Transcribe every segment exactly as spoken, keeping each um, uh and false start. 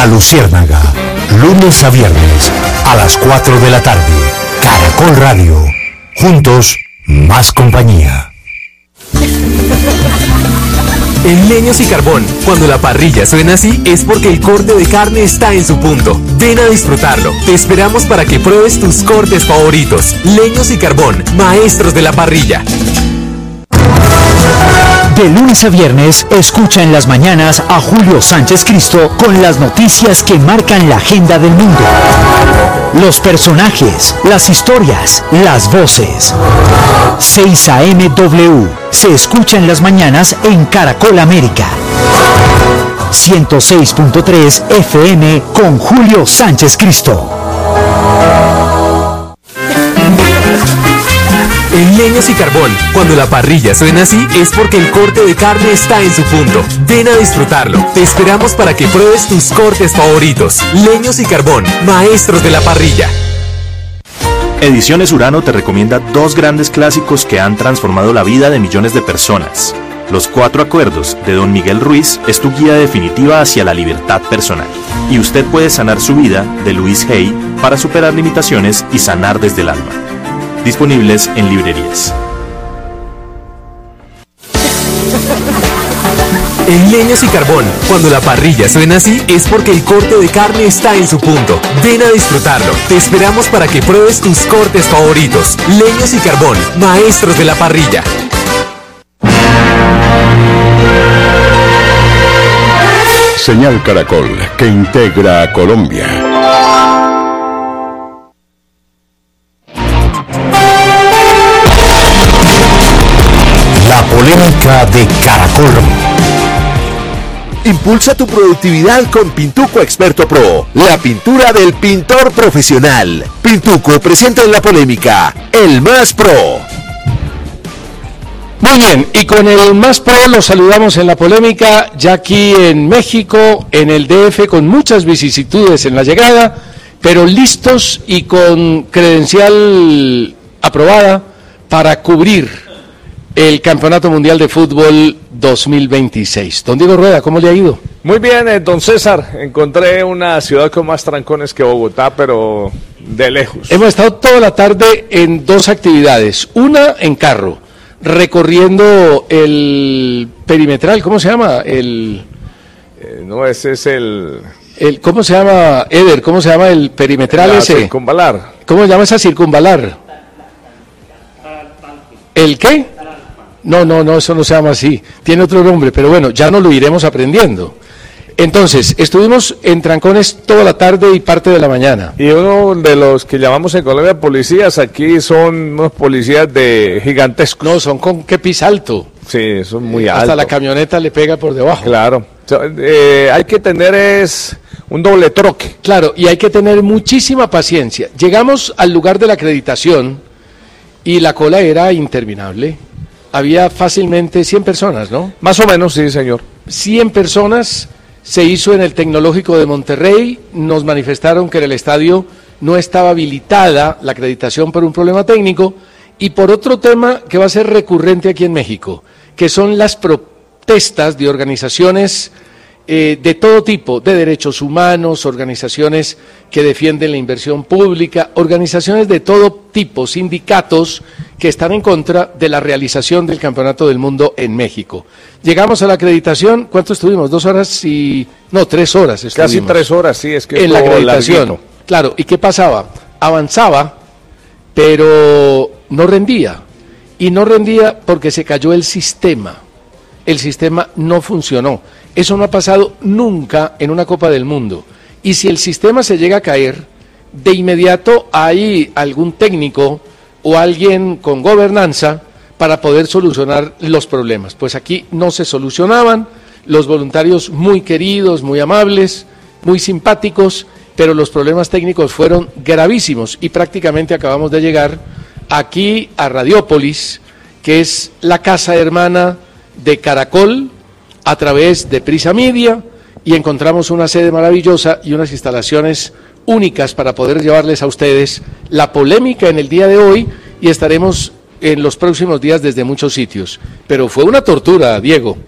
La Luciérnaga, lunes a viernes, a las cuatro de la tarde. Caracol Radio. Juntos, más compañía. En Leños y Carbón, cuando la parrilla suena así, es porque el corte de carne está en su punto. Ven a disfrutarlo. Te esperamos para que pruebes tus cortes favoritos. Leños y Carbón, maestros de la parrilla. De lunes a viernes, escucha en las mañanas a Julio Sánchez Cristo con las noticias que marcan la agenda del mundo. Los personajes, las historias, las voces. seis A M W se escucha en las mañanas en Caracol América. ciento seis punto tres F M con Julio Sánchez Cristo. En Leños y Carbón, cuando la parrilla suena así, es porque el corte de carne está en su punto. Ven a disfrutarlo. Te esperamos para que pruebes tus cortes favoritos. Leños y Carbón, maestros de la parrilla. Ediciones Urano te recomienda dos grandes clásicos que han transformado la vida de millones de personas. Los Cuatro Acuerdos, de Don Miguel Ruiz, es tu guía definitiva hacia la libertad personal. Y Usted puede sanar su vida, de Luis Hay, para superar limitaciones y sanar desde el alma. Disponibles en librerías. En Leños y Carbón, cuando la parrilla suena así, es porque el corte de carne está en su punto. Ven a disfrutarlo. Te esperamos para que pruebes tus cortes favoritos. Leños y Carbón, maestros de la parrilla. Señal Caracol, que integra a Colombia. La polémica de Caracol. Impulsa tu productividad con Pintuco Experto Pro, la pintura del pintor profesional. Pintuco presenta en la polémica el Más Pro. Muy bien, y con el Más Pro los saludamos en la polémica, ya aquí en México, en el D F, con muchas vicisitudes en la llegada, pero listos y con credencial aprobada para cubrir el Campeonato Mundial de Fútbol dos mil veintiséis. Don Diego Rueda, ¿cómo le ha ido? Muy bien, eh, don César. Encontré una ciudad con más trancones que Bogotá, pero de lejos. Hemos estado toda la tarde en dos actividades. Una en carro, recorriendo el perimetral, ¿cómo se llama? El, eh, no, ese es el... el... ¿Cómo se llama, Eder? ¿Cómo se llama el perimetral la ese? Circunvalar. ¿Cómo se llama esa circunvalar? ¿El qué? No, no, no, eso no se llama así, tiene otro nombre, pero bueno, ya nos lo iremos aprendiendo. Entonces, estuvimos en trancones toda la tarde y parte de la mañana. Y uno de los que llamamos en Colombia policías, aquí son unos policías de gigantescos. No, son con quepis alto. Sí, son muy eh, altos. Hasta la camioneta le pega por debajo. Claro, so, eh, hay que tener es un doble troque. Claro, y hay que tener muchísima paciencia. Llegamos al lugar de la acreditación y la cola era interminable. Había fácilmente cien personas, ¿no? Más o menos, sí, señor. cien personas, se hizo en el Tecnológico de Monterrey, nos manifestaron que en el estadio no estaba habilitada la acreditación por un problema técnico y por otro tema que va a ser recurrente aquí en México, que son las protestas de organizaciones eh, de todo tipo, de derechos humanos, organizaciones que defienden la inversión pública, organizaciones de todo tipo, sindicatos que están en contra de la realización del Campeonato del Mundo en México. Llegamos a la acreditación, ¿cuánto estuvimos? ¿Dos horas y...? No, tres horas estuvimos. Casi tres horas, sí, es que... En la acreditación, larguito. Claro, ¿y qué pasaba? Avanzaba, pero no rendía. Y no rendía porque se cayó el sistema. El sistema no funcionó. Eso no ha pasado nunca en una Copa del Mundo. Y si el sistema se llega a caer, de inmediato hay algún técnico o alguien con gobernanza para poder solucionar los problemas. Pues aquí no se solucionaban, los voluntarios muy queridos, muy amables, muy simpáticos, pero los problemas técnicos fueron gravísimos y prácticamente acabamos de llegar aquí a Radiópolis, que es la casa hermana de Caracol, a través de Prisa Media, y encontramos una sede maravillosa y unas instalaciones únicas para poder llevarles a ustedes la polémica en el día de hoy, y estaremos en los próximos días desde muchos sitios. Pero fue una tortura, Diego.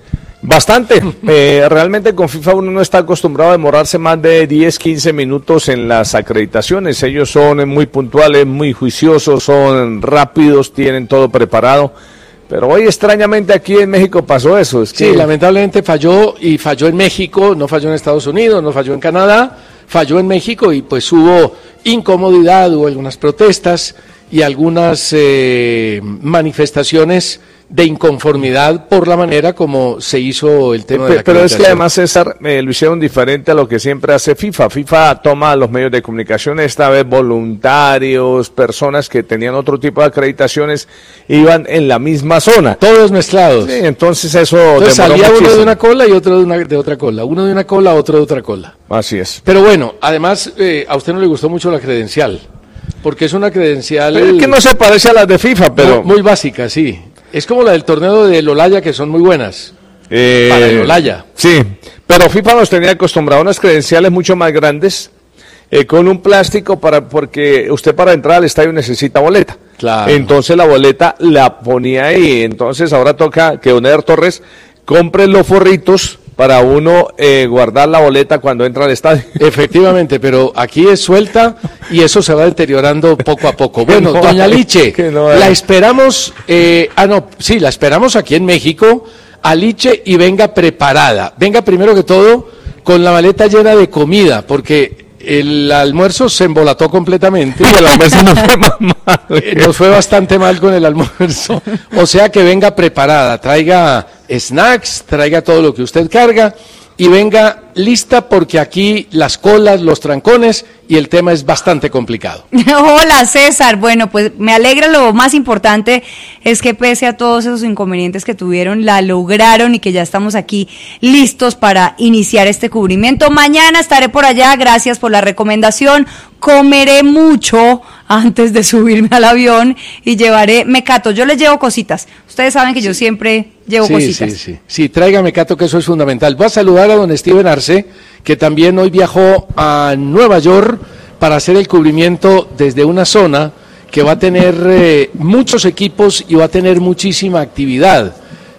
Bastante. Eh, realmente con FIFA uno no está acostumbrado a demorarse más de diez, quince minutos en las acreditaciones. Ellos son muy puntuales, muy juiciosos, son rápidos, tienen todo preparado. Pero hoy extrañamente aquí en México pasó eso. Es que... Sí, lamentablemente falló y falló en México, no falló en Estados Unidos, no falló en Canadá, falló en México y pues hubo incomodidad, hubo algunas protestas y algunas eh, manifestaciones de inconformidad por la manera como se hizo el tema de la Pero es que además, César, eh, lo hicieron diferente a lo que siempre hace FIFA. FIFA toma los medios de comunicación, esta vez voluntarios, personas que tenían otro tipo de acreditaciones, iban en la misma zona. Todos mezclados. Sí, entonces eso entonces salía muchísimo. uno de una cola y otro de, una, de otra cola. Uno de una cola, otro de otra cola. Así es. Pero bueno, además, eh, a usted no le gustó mucho la credencial, porque es una credencial... Pero es que no se parece a las de FIFA, pero... Muy, muy básica, sí. Es como la del torneo de Olaya, que son muy buenas. Eh, para el Olaya. Sí, pero FIFA nos tenía acostumbrado a unas credenciales mucho más grandes, eh, con un plástico, para porque usted para entrar al estadio necesita boleta. Claro. Entonces la boleta la ponía ahí. Entonces ahora toca que Don Eder Torres compre los forritos para uno eh, guardar la boleta cuando entra al estadio. Efectivamente, pero aquí es suelta y eso se va deteriorando poco a poco. Bueno, no doña hay, Liche, no la esperamos, eh, ah no, sí, la esperamos aquí en México, a Liche, y venga preparada. Venga primero que todo con la maleta llena de comida, porque el almuerzo se embolató completamente. Y el almuerzo no fue más mal. Nos fue bastante mal con el almuerzo. O sea que venga preparada, traiga snacks, traiga todo lo que usted carga y venga lista, porque aquí las colas, los trancones y el tema es bastante complicado. Hola César, bueno, pues me alegra, lo más importante es que pese a todos esos inconvenientes que tuvieron, la lograron y que ya estamos aquí listos para iniciar este cubrimiento. Mañana estaré por allá, gracias por la recomendación, comeré mucho antes de subirme al avión y llevaré mecato, yo les llevo cositas, ustedes saben que yo siempre llevo sí, cositas. Sí, sí, sí, tráigame mecato, que eso es fundamental. Voy a saludar a don Steven Arce, que también hoy viajó a Nueva York para hacer el cubrimiento desde una zona que va a tener eh, muchos equipos y va a tener muchísima actividad.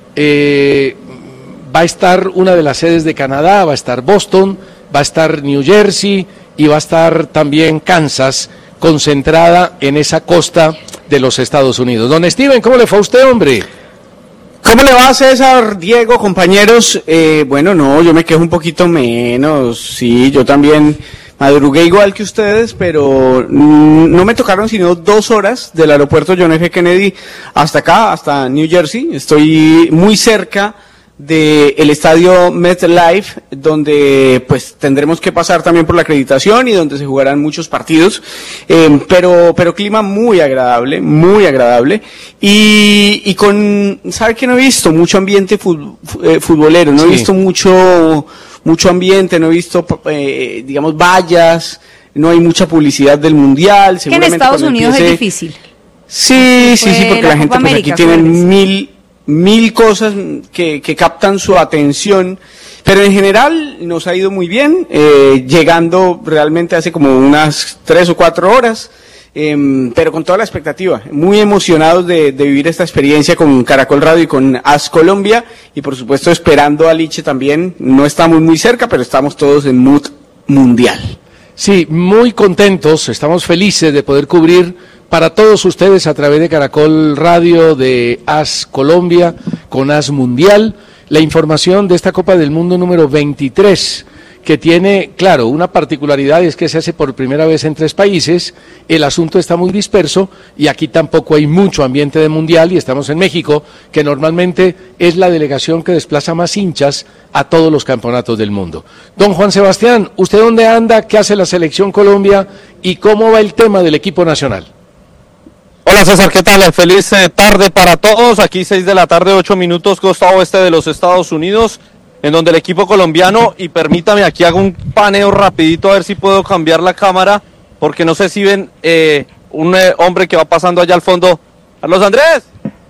Eh, va a estar una de las sedes de Canadá, va a estar Boston, va a estar New Jersey y va a estar también Kansas, concentrada en esa costa de los Estados Unidos. Don Steven, ¿cómo le fue a usted, hombre? ¿Cómo le va, César, Diego, compañeros? Eh, bueno, no, yo me quejo un poquito menos, sí, yo también madrugué igual que ustedes, pero mm, no me tocaron sino dos horas del aeropuerto John F. Kennedy hasta acá, hasta New Jersey. Estoy muy cerca del estadio MetLife, donde pues tendremos que pasar también por la acreditación y donde se jugarán muchos partidos, eh, pero pero clima muy agradable, muy agradable, y, y con, ¿sabe qué? No he visto mucho ambiente fut, eh, futbolero, no sí. he visto mucho mucho ambiente, no he visto, eh, digamos, vallas, no hay mucha publicidad del Mundial. Que en Estados Unidos empiece... es difícil. Sí, sí, sí, porque la, la gente pues, aquí tiene mil... mil cosas que, que captan su atención, pero en general nos ha ido muy bien, eh, llegando realmente hace como unas tres o cuatro horas, eh, pero con toda la expectativa, muy emocionados de, de vivir esta experiencia con Caracol Radio y con AS Colombia, y por supuesto esperando a Liche también. No estamos muy cerca, pero estamos todos en mood mundial. Sí, muy contentos, estamos felices de poder cubrir para todos ustedes a través de Caracol Radio, de AS Colombia, con AS Mundial, la información de esta Copa del Mundo número veintitrés, que tiene, claro, una particularidad, es que se hace por primera vez en tres países, el asunto está muy disperso y aquí tampoco hay mucho ambiente de Mundial, y estamos en México, que normalmente es la delegación que desplaza más hinchas a todos los campeonatos del mundo. Don Juan Sebastián, ¿usted dónde anda? ¿Qué hace la Selección Colombia? ¿Y cómo va el tema del equipo nacional? Hola César, ¿qué tal? Feliz eh, tarde para todos. Aquí seis de la tarde, ocho minutos, costa oeste de los Estados Unidos, en donde el equipo colombiano, y permítame, aquí hago un paneo rapidito a ver si puedo cambiar la cámara, porque no sé si ven eh, un eh, hombre que va pasando allá al fondo. ¡Carlos Andrés!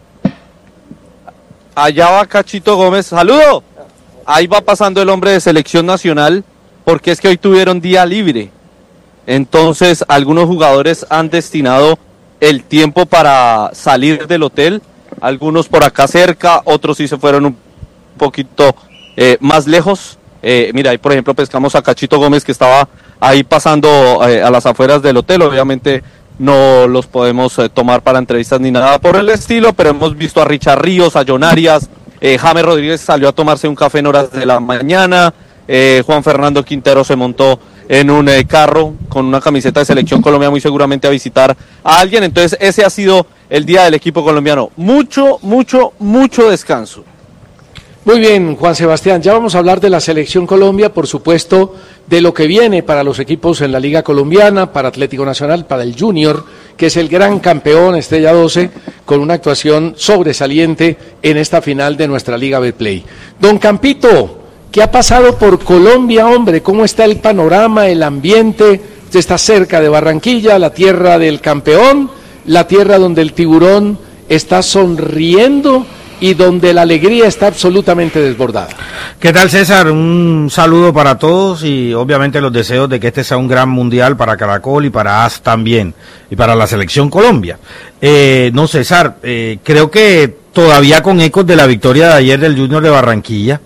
Allá va Cachito Gómez, ¡saludo! Ahí va pasando el hombre de Selección Nacional, porque es que hoy tuvieron día libre. Entonces, algunos jugadores han destinado el tiempo para salir del hotel, algunos por acá cerca, otros sí se fueron un poquito eh, más lejos. Eh, mira, ahí por ejemplo pescamos a Cachito Gómez, que estaba ahí pasando eh, a las afueras del hotel. Obviamente no los podemos eh, tomar para entrevistas ni nada por el estilo, pero hemos visto a Richard Ríos, a John Arias, eh, James Rodríguez salió a tomarse un café en horas de la mañana, eh, Juan Fernando Quintero se montó en un eh, carro con una camiseta de Selección Colombia, muy seguramente a visitar a alguien. Entonces ese ha sido el día del equipo colombiano. Mucho, mucho, mucho descanso. Muy bien, Juan Sebastián, ya vamos a hablar de la Selección Colombia, por supuesto, de lo que viene para los equipos en la Liga Colombiana, para Atlético Nacional, para el Junior, que es el gran campeón, Estrella doce, con una actuación sobresaliente en esta final de nuestra Liga Betplay. Don Campito, ¿qué ha pasado por Colombia, hombre? ¿Cómo está el panorama, el ambiente? Usted está cerca de Barranquilla, la tierra del campeón, la tierra donde el tiburón está sonriendo y donde la alegría está absolutamente desbordada. ¿Qué tal, César? Un saludo para todos y obviamente los deseos de que este sea un gran mundial para Caracol y para A S también, y para la Selección Colombia. Eh, no, César, eh, creo que todavía con ecos de la victoria de ayer del Junior de Barranquilla,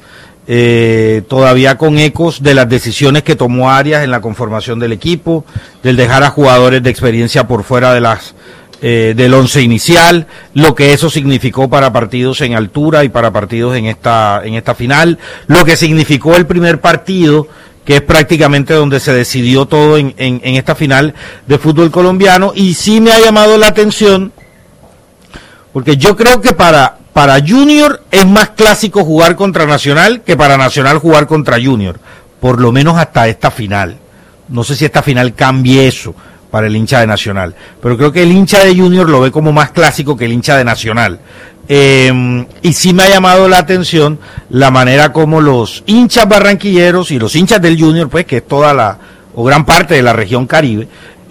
eh, todavía con ecos de las decisiones que tomó Arias en la conformación del equipo, del dejar a jugadores de experiencia por fuera de las Eh, del once inicial, lo que eso significó para partidos en altura y para partidos en esta en esta final, lo que significó el primer partido, que es prácticamente donde se decidió todo en, en, en esta final de fútbol colombiano. Y sí me ha llamado la atención, porque yo creo que para, para Junior es más clásico jugar contra Nacional que para Nacional jugar contra Junior, por lo menos hasta esta final. No sé si esta final cambie eso para el hincha de Nacional, pero creo que el hincha de Junior lo ve como más clásico que el hincha de Nacional. Eh, y sí me ha llamado la atención la manera como los hinchas barranquilleros y los hinchas del Junior, pues que es toda la, o gran parte de la región Caribe,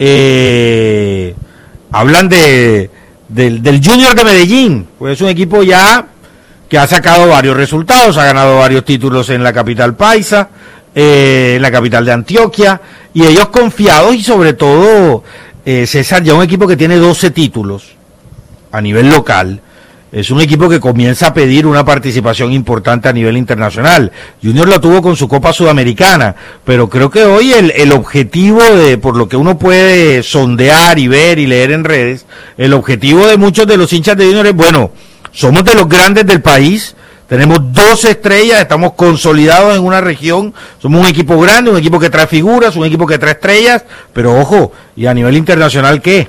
eh, hablan de del, del Junior de Medellín, pues es un equipo ya que ha sacado varios resultados, ha ganado varios títulos en la capital paisa, eh, en la capital de Antioquia, y ellos confiados, y sobre todo, eh, César, ya un equipo que tiene doce títulos a nivel local, es un equipo que comienza a pedir una participación importante a nivel internacional. Junior lo tuvo con su Copa Sudamericana, pero creo que hoy el, el objetivo de, por lo que uno puede sondear y ver y leer en redes, el objetivo de muchos de los hinchas de Junior es, bueno, somos de los grandes del país, tenemos doce estrellas, estamos consolidados en una región, somos un equipo grande, un equipo que trae figuras, un equipo que trae estrellas, pero ojo, ¿y a nivel internacional qué?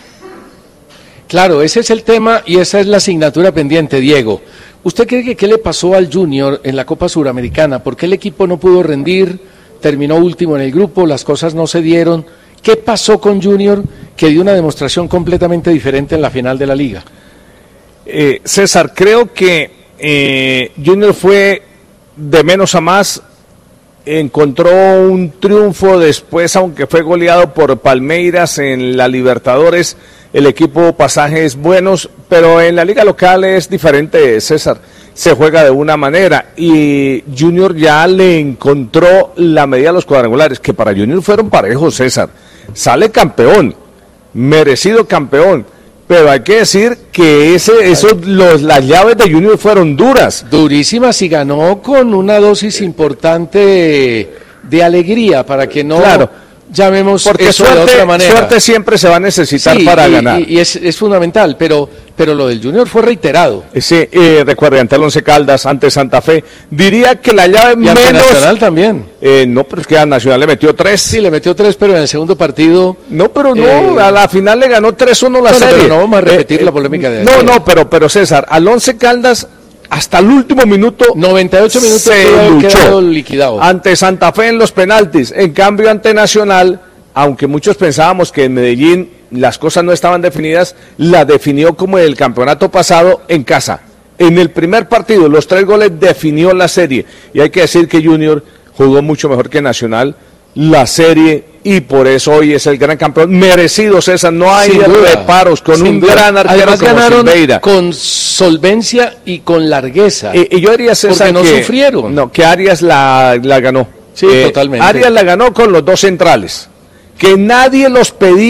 Claro, ese es el tema y esa es la asignatura pendiente, Diego. ¿Usted cree que qué le pasó al Junior en la Copa Suramericana? ¿Por qué el equipo no pudo rendir? Terminó último en el grupo, las cosas no se dieron. ¿Qué pasó con Junior que dio una demostración completamente diferente en la final de la Liga? Eh, César, creo que eh, Junior fue de menos a más, encontró un triunfo después, aunque fue goleado por Palmeiras en la Libertadores, el equipo pasajes buenos, pero en la liga local es diferente, César, se juega de una manera y Junior ya le encontró la medida a los cuadrangulares, que para Junior fueron parejos, César, sale campeón, merecido campeón, pero hay que decir que ese, esos, los, las llaves de Junior fueron duras. Durísimas, y ganó con una dosis importante de alegría, para que no claro, llamemos porque eso suerte, de otra manera. Suerte siempre se va a necesitar sí, para y, ganar. Y, y es, es fundamental, pero, pero lo del Junior fue reiterado. Sí, eh, recuerde, ante el Once Caldas, ante Santa Fe, diría que la llave y menos... ante Nacional también. Eh, no, pero es que a Nacional le metió tres. Sí, le metió tres, pero en el segundo partido... No, pero no, eh... a la final le ganó tres uno la no, serie. No, pero no vamos a repetir eh, la polémica de No, ayer. no, pero, pero César, al Once Caldas... Hasta el último minuto, noventa y ocho minutos se luchó liquidado. Ante Santa Fe en los penaltis. En cambio, ante Nacional, aunque muchos pensábamos que en Medellín las cosas no estaban definidas, la definió como el campeonato pasado en casa. En el primer partido, los tres goles definió la serie. Y hay que decir que Junior jugó mucho mejor que Nacional la serie, y por eso hoy es el gran campeón. Merecido, César, no hay reparos, con un duda. Gran arquero. Además, como ganaron Silveira, con solvencia y con largueza. Y, y yo diría, César, porque no que, sufrieron. No, que Arias la, la ganó. Sí, eh, totalmente. Arias la ganó con los dos centrales, que nadie los pedía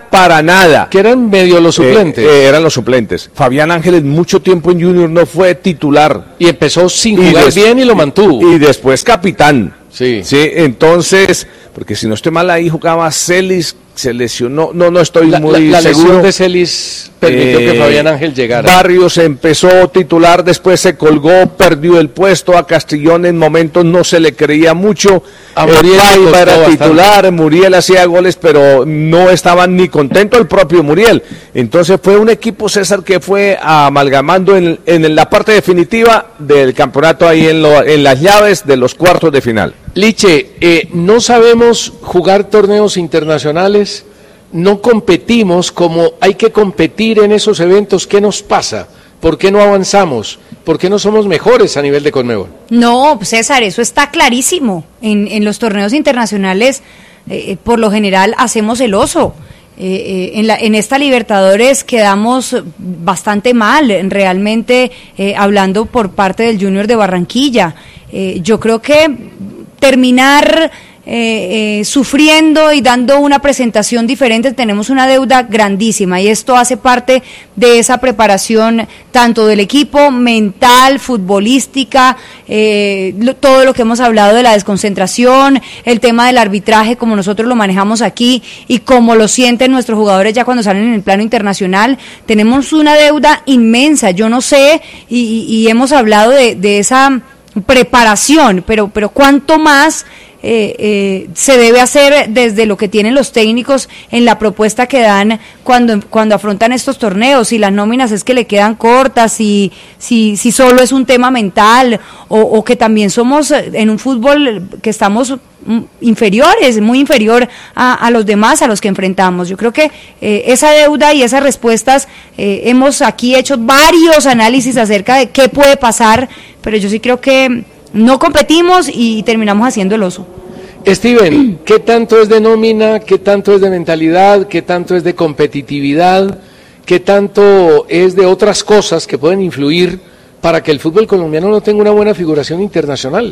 para nada. Que eran medio los suplentes. Eh, eh, eran los suplentes. Fabián Ángeles mucho tiempo en Junior no fue titular. Y empezó sin jugar des- bien y lo mantuvo. Y después capitán. Sí. Sí, entonces, porque si no estoy mal ahí jugaba Celis, se lesionó, no, no estoy la, muy la, la seguro. lesión de Celis permitió eh, que Fabián Ángel llegara. Barrios empezó titular, después se colgó, perdió el puesto, a Castellón en momentos no se le creía mucho, a Muriel Paiva era titular, bastante. Muriel hacía goles, pero no estaban ni contento el propio Muriel. Entonces fue un equipo, César, que fue amalgamando en, en la parte definitiva del campeonato, ahí en, lo, en las llaves de los cuartos de final. Liche, eh, no sabemos jugar torneos internacionales, no competimos como hay que competir en esos eventos. ¿Qué nos pasa? ¿Por qué no avanzamos? ¿Por qué no somos mejores a nivel de Conmebol? No, César, eso está clarísimo. En, en los torneos internacionales, eh, por lo general, hacemos el oso. Eh, eh, en, la, en esta Libertadores quedamos bastante mal, realmente, eh, hablando por parte del Junior de Barranquilla. Eh, yo creo que terminar eh, eh, sufriendo y dando una presentación diferente, tenemos una deuda grandísima, y esto hace parte de esa preparación tanto del equipo, mental, futbolística, eh, lo, todo lo que hemos hablado de la desconcentración, el tema del arbitraje, como nosotros lo manejamos aquí y como lo sienten nuestros jugadores ya cuando salen en el plano internacional. Tenemos una deuda inmensa, yo no sé, y, y, y hemos hablado de, de esa preparación, pero pero cuánto más eh, eh, se debe hacer desde lo que tienen los técnicos en la propuesta que dan cuando cuando afrontan estos torneos. Si las nóminas es que le quedan cortas, si si si solo es un tema mental, o, o que también somos en un fútbol que estamos inferiores, muy inferior a, a los demás a los que enfrentamos. Yo creo que eh, esa deuda y esas respuestas, eh, hemos aquí hecho varios análisis acerca de qué puede pasar, pero yo sí creo que no competimos y terminamos haciendo el oso. Steven, ¿qué tanto es de nómina, qué tanto es de mentalidad, qué tanto es de competitividad, qué tanto es de otras cosas que pueden influir para que el fútbol colombiano no tenga una buena figuración internacional?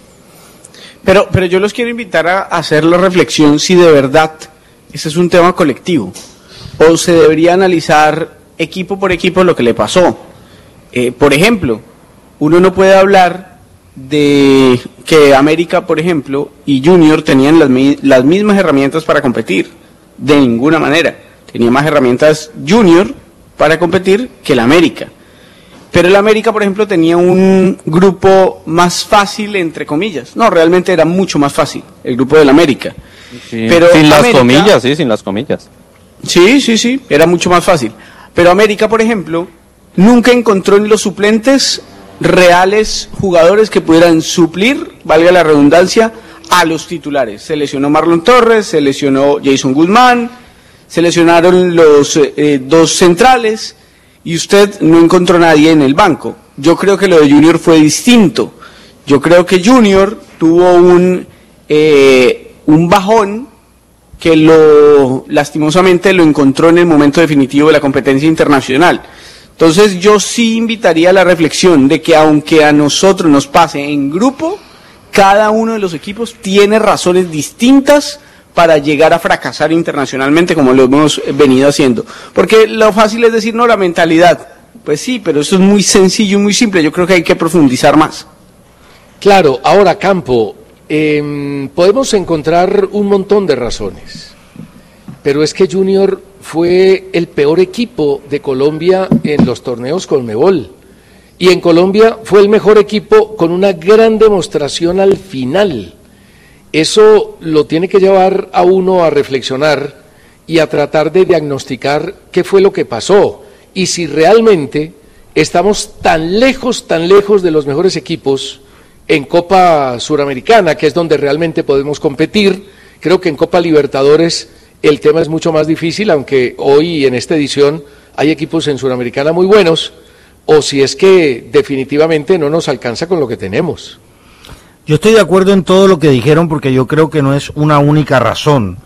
Pero, pero yo los quiero invitar a hacer la reflexión si de verdad ese es un tema colectivo o se debería analizar equipo por equipo lo que le pasó. Eh, por ejemplo, uno no puede hablar de que América, por ejemplo, y Junior tenían las, las mismas herramientas para competir, de ninguna manera. Tenía más herramientas Junior para competir que el América. Pero el América, por ejemplo, tenía un grupo más fácil, entre comillas. No, realmente era mucho más fácil el grupo del América. Sí, pero sin América, las comillas, sí, sin las comillas. Sí, sí, sí, era mucho más fácil. Pero América, por ejemplo, nunca encontró en los suplentes reales jugadores que pudieran suplir, valga la redundancia, a los titulares. Se lesionó Marlon Torres, se lesionó Jason Guzmán, se lesionaron los eh, dos centrales, y usted no encontró a nadie en el banco. Yo creo que lo de Junior fue distinto. Yo creo que Junior tuvo un eh, un bajón que lo lastimosamente lo encontró en el momento definitivo de la competencia internacional. Entonces yo sí invitaría a la reflexión de que aunque a nosotros nos pase en grupo, cada uno de los equipos tiene razones distintas para llegar a fracasar internacionalmente como lo hemos venido haciendo. Porque lo fácil es decir, no, la mentalidad. Pues sí, pero eso es muy sencillo y muy simple. Yo creo que hay que profundizar más. Claro, ahora Campo, eh, podemos encontrar un montón de razones, pero es que Junior fue el peor equipo de Colombia en los torneos Conmebol. Y en Colombia fue el mejor equipo con una gran demostración al final. Eso lo tiene que llevar a uno a reflexionar y a tratar de diagnosticar qué fue lo que pasó y si realmente estamos tan lejos, tan lejos de los mejores equipos en Copa Suramericana, que es donde realmente podemos competir. Creo que en Copa Libertadores el tema es mucho más difícil, aunque hoy en esta edición hay equipos en Suramericana muy buenos, o si es que definitivamente no nos alcanza con lo que tenemos. Yo estoy de acuerdo en todo lo que dijeron porque yo creo que no es una única razón.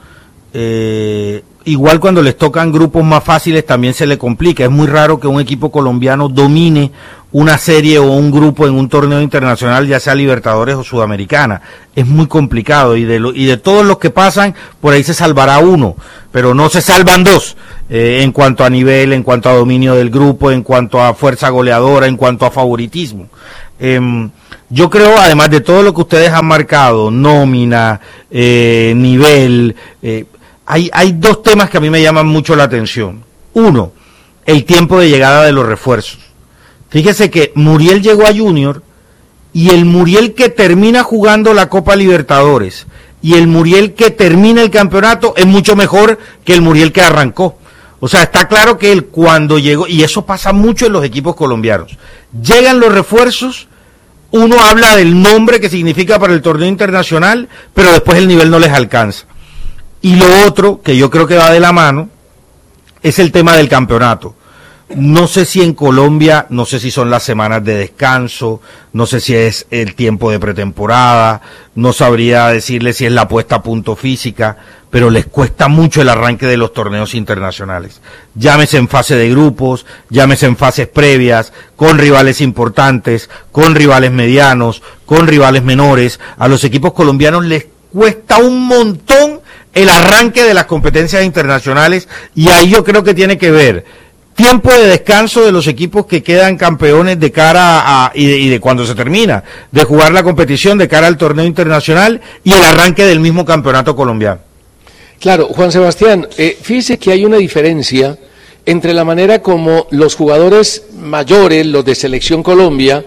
Eh, igual cuando les tocan grupos más fáciles también se le complica. Es muy raro que un equipo colombiano domine una serie o un grupo en un torneo internacional, ya sea Libertadores o Sudamericana. Es muy complicado y de lo, y de todos los que pasan, por ahí se salvará uno, pero no se salvan dos, eh, en cuanto a nivel, en cuanto a dominio del grupo, en cuanto a fuerza goleadora, en cuanto a favoritismo. Eh, yo creo, además de todo lo que ustedes han marcado, nómina, eh, nivel, eh, hay, hay dos temas que a mí me llaman mucho la atención. Uno, el tiempo de llegada de los refuerzos. Fíjese que Muriel llegó a Junior y el Muriel que termina jugando la Copa Libertadores y el Muriel que termina el campeonato es mucho mejor que el Muriel que arrancó. O sea, está claro que él cuando llegó, y eso pasa mucho en los equipos colombianos, llegan los refuerzos, uno habla del nombre que significa para el torneo internacional, pero después el nivel no les alcanza. Y lo otro, que yo creo que va de la mano, es el tema del campeonato. No sé si en Colombia, no sé si son las semanas de descanso, no sé si es el tiempo de pretemporada, no sabría decirle si es la puesta a punto física, pero les cuesta mucho el arranque de los torneos internacionales. Llámese en fase de grupos, llámese en fases previas, con rivales importantes, con rivales medianos, con rivales menores. A los equipos colombianos les cuesta un montón el arranque de las competencias internacionales y ahí yo creo que tiene que ver tiempo de descanso de los equipos que quedan campeones de cara a, y de, y de cuando se termina de jugar la competición de cara al torneo internacional y el arranque del mismo campeonato colombiano. Claro, Juan Sebastián, eh, fíjese que hay una diferencia entre la manera como los jugadores mayores, los de Selección Colombia,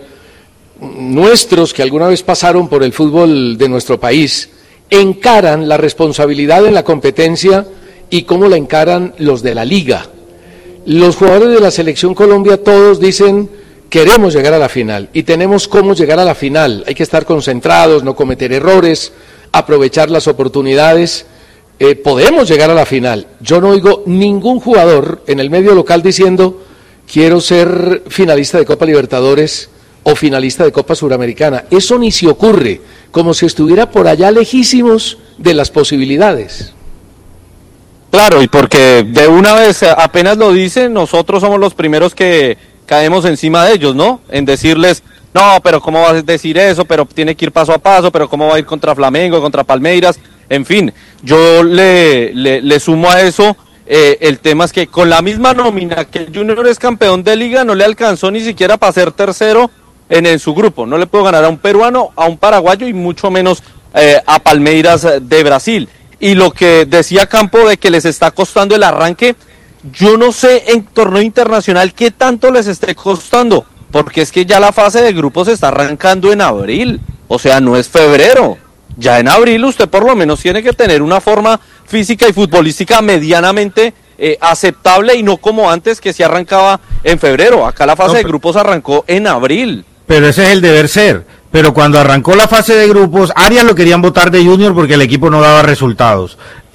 nuestros que alguna vez pasaron por el fútbol de nuestro país, encaran la responsabilidad en la competencia y cómo la encaran los de la liga. Los jugadores de la Selección Colombia todos dicen queremos llegar a la final y tenemos cómo llegar a la final, hay que estar concentrados, no cometer errores, aprovechar las oportunidades, eh, podemos llegar a la final. Yo no oigo ningún jugador en el medio local diciendo quiero ser finalista de Copa Libertadores o finalista de Copa Suramericana, eso ni se ocurre, como si estuviera por allá lejísimos de las posibilidades. Claro, y porque de una vez apenas lo dicen, nosotros somos los primeros que caemos encima de ellos, ¿no? En decirles, no, pero ¿cómo vas a decir eso? Pero tiene que ir paso a paso, pero ¿cómo va a ir contra Flamengo, contra Palmeiras? En fin, yo le, le, le sumo a eso, eh, el tema es que con la misma nómina que el Junior es campeón de liga, no le alcanzó ni siquiera para ser tercero en, en su grupo. No le puedo ganar a un peruano, a un paraguayo y mucho menos eh, a Palmeiras de Brasil. Y lo que decía Campo de que les está costando el arranque, yo no sé en torneo internacional qué tanto les esté costando, porque es que ya la fase de grupos se está arrancando en abril, o sea, no es febrero. Ya en abril usted por lo menos tiene que tener una forma física y futbolística medianamente eh, aceptable y no como antes que se arrancaba en febrero. Acá la fase no, de grupos arrancó en abril. Pero ese es el deber ser. Pero cuando arrancó la fase de grupos, Arias lo querían votar de Junior porque el equipo no daba resultados.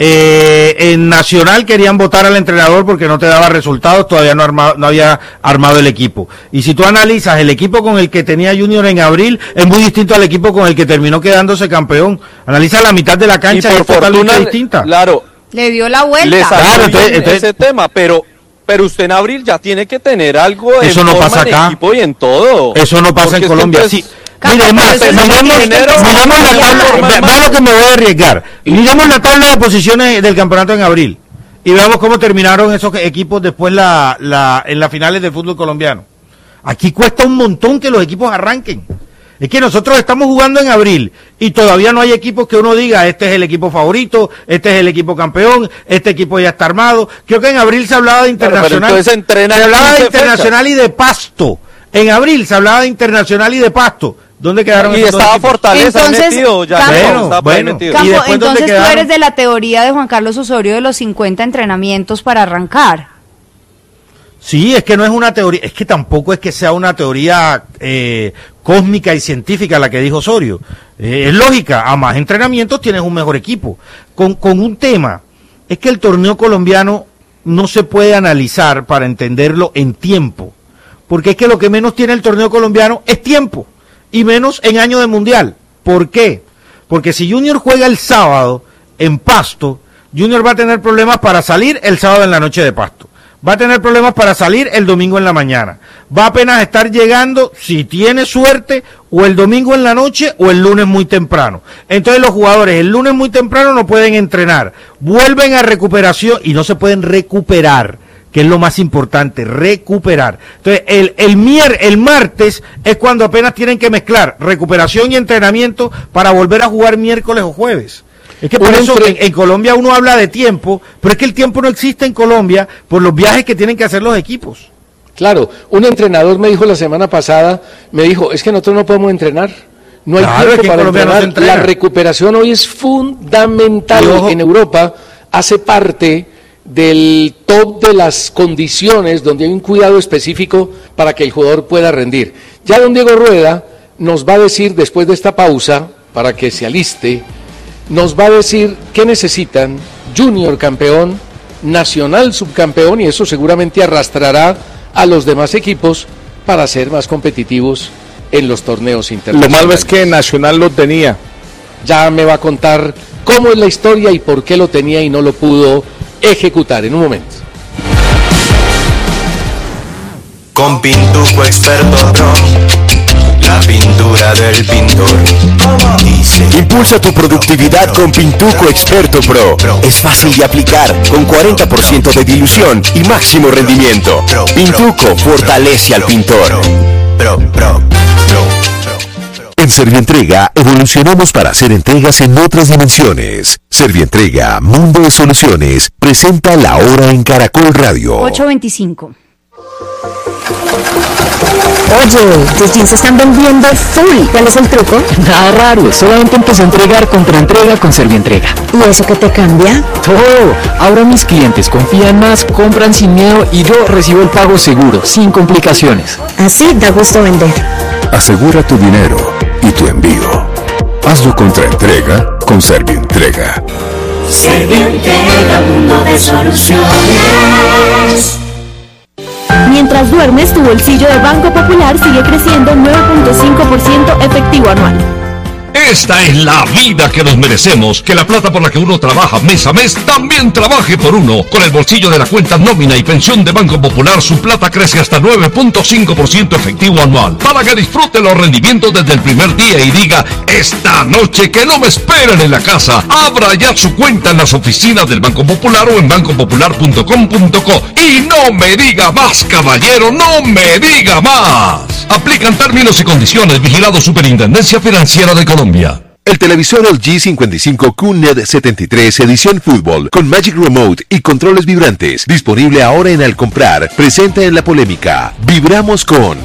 Eh, en Nacional querían votar al entrenador porque no te daba resultados, todavía no, armado, no había armado el equipo. Y si tú analizas el equipo con el que tenía Junior en abril, es muy distinto al equipo con el que terminó quedándose campeón. Analiza la mitad de la cancha y es totalmente distinta. Claro. Le dio la vuelta. Le claro, entonces, entonces, ese tema, pero... Pero usted en abril ya tiene que tener algo en eso no forma pasa acá. equipo y en todo. Eso no pasa en Colombia. Sí. Mire, más, miremos la tabla, vea lo que me voy a arriesgar. Miremos la tabla de posiciones del campeonato en abril y veamos cómo terminaron esos equipos después la, la, en las finales del fútbol colombiano. Aquí cuesta un montón que los equipos arranquen. Es que nosotros estamos jugando en abril y todavía no hay equipos que uno diga, este es el equipo favorito, este es el equipo campeón, este equipo ya está armado. Creo que en abril se hablaba de internacional, pero, pero se hablaba de internacional fechas. Y de Pasto. En abril se hablaba de internacional y de Pasto. ¿Dónde quedaron y esos estaba equipos? Fortaleza entonces, metido ya. Campo, bueno, está bueno. metido. Campo, ¿Y después entonces dónde tú quedaron? eres de la teoría de Juan Carlos Osorio de los cincuenta entrenamientos para arrancar. Sí, es que no es una teoría, es que tampoco es que sea una teoría eh, cósmica y científica la que dijo Osorio. Eh, es lógica, a más entrenamientos tienes un mejor equipo. Con, con un tema, es que el torneo colombiano no se puede analizar para entenderlo en tiempo, porque es que lo que menos tiene el torneo colombiano es tiempo, y menos en año de mundial. ¿Por qué? Porque si Junior juega el sábado en Pasto, Junior va a tener problemas para salir el sábado en la noche de Pasto. va a tener problemas para salir el domingo en la mañana. Va a apenas estar llegando, si tiene suerte, o el domingo en la noche o el lunes muy temprano. Entonces los jugadores el lunes muy temprano no pueden entrenar, vuelven a recuperación y no se pueden recuperar, que es lo más importante, recuperar. Entonces el, el, mier, el martes es cuando apenas tienen que mezclar recuperación y entrenamiento para volver a jugar miércoles o jueves. Es que por eso entre... en, en Colombia uno habla de tiempo, pero es que el tiempo no existe en Colombia por los viajes que tienen que hacer los equipos. Claro, un entrenador me dijo la semana pasada, me dijo, es que nosotros no podemos entrenar, no hay claro, tiempo para entrenar, no la recuperación hoy es fundamental. En Europa hace parte del top de las condiciones donde hay un cuidado específico para que el jugador pueda rendir. Ya don Diego Rueda nos va a decir después de esta pausa, para que se aliste, nos va a decir qué necesitan Junior campeón, Nacional subcampeón, y eso seguramente arrastrará a los demás equipos para ser más competitivos en los torneos internacionales. Lo malo es que Nacional lo tenía. Ya me va a contar cómo es la historia y por qué lo tenía y no lo pudo ejecutar en un momento. Con Pintuco Experto Pro, la pintura del pintor. Dice. Impulsa tu productividad con Pintuco Experto Pro. Es fácil de aplicar, con cuarenta por ciento de dilución y máximo rendimiento. Pintuco fortalece al pintor. Pro, pro, pro. En Servientrega evolucionamos para hacer entregas en otras dimensiones. Servientrega, Mundo de Soluciones, presenta La Hora en Caracol Radio. ocho veinticinco. Oye, tus jeans se están vendiendo full. ¿Cuál es el truco? Nada raro, solamente empecé a entregar contra entrega con Servientrega. ¿Y eso qué te cambia? Todo. Ahora mis clientes confían más, compran sin miedo y yo recibo el pago seguro, sin complicaciones. Así da gusto vender. Asegura tu dinero y tu envío. Hazlo contra entrega con Servientrega. Servientrega, mundo de soluciones. Mientras duermes, tu bolsillo de Banco Popular sigue creciendo nueve punto cinco por ciento efectivo anual. Esta es la vida que nos merecemos, que la plata por la que uno trabaja mes a mes también trabaje por uno. Con el bolsillo de la cuenta nómina y pensión de Banco Popular, su plata crece hasta nueve punto cinco por ciento efectivo anual, para que disfrute los rendimientos desde el primer día y diga, esta noche que no me esperen en la casa. Abra ya su cuenta en las oficinas del Banco Popular o en banco popular punto com punto co. Y no me diga más, caballero, no me diga más. Aplican términos y condiciones. Vigilado Superintendencia Financiera de Colombia. El televisor L G cincuenta y cinco Q N E D setenta y tres edición fútbol con Magic Remote y controles vibrantes, disponible ahora en Al Comprar, presenta en la polémica. Vibramos con...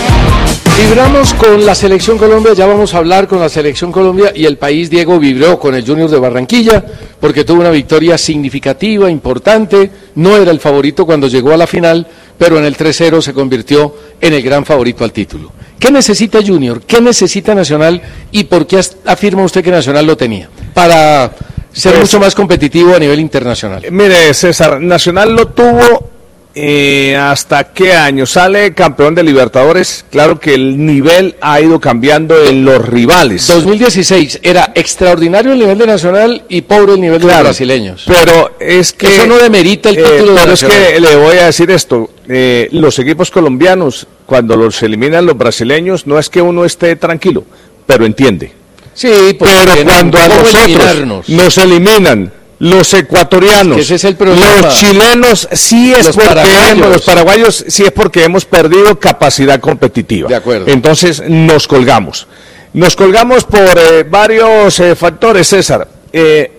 Vibramos con la Selección Colombia, ya vamos a hablar con la Selección Colombia y el país. Diego vibró con el Junior de Barranquilla porque tuvo una victoria significativa, importante, no era el favorito cuando llegó a la final, pero en el tres cero se convirtió en el gran favorito al título. ¿Qué necesita Junior? ¿Qué necesita Nacional? ¿Y por qué afirma usted que Nacional lo tenía? Para ser pues, mucho más competitivo a nivel internacional. Mire, César, Nacional lo tuvo eh, hasta qué año. Sale campeón de Libertadores. Claro que el nivel ha ido cambiando en los rivales. dos mil dieciséis era extraordinario el nivel de Nacional y pobre el nivel claro, de los brasileños. Pero es que... Eso no demerita el título eh, de pero Nacional. Es que le voy a decir esto. Eh, los equipos colombianos, cuando los eliminan los brasileños, no es que uno esté tranquilo, pero entiende. Sí, pero cuando a nosotros nos eliminan los ecuatorianos, es que ese es el problema. Los chilenos, sí es los porque paraguayos. Hemos, los paraguayos sí es porque hemos perdido capacidad competitiva. De acuerdo. Entonces nos colgamos. Nos colgamos por eh, varios eh, factores, César. Eh,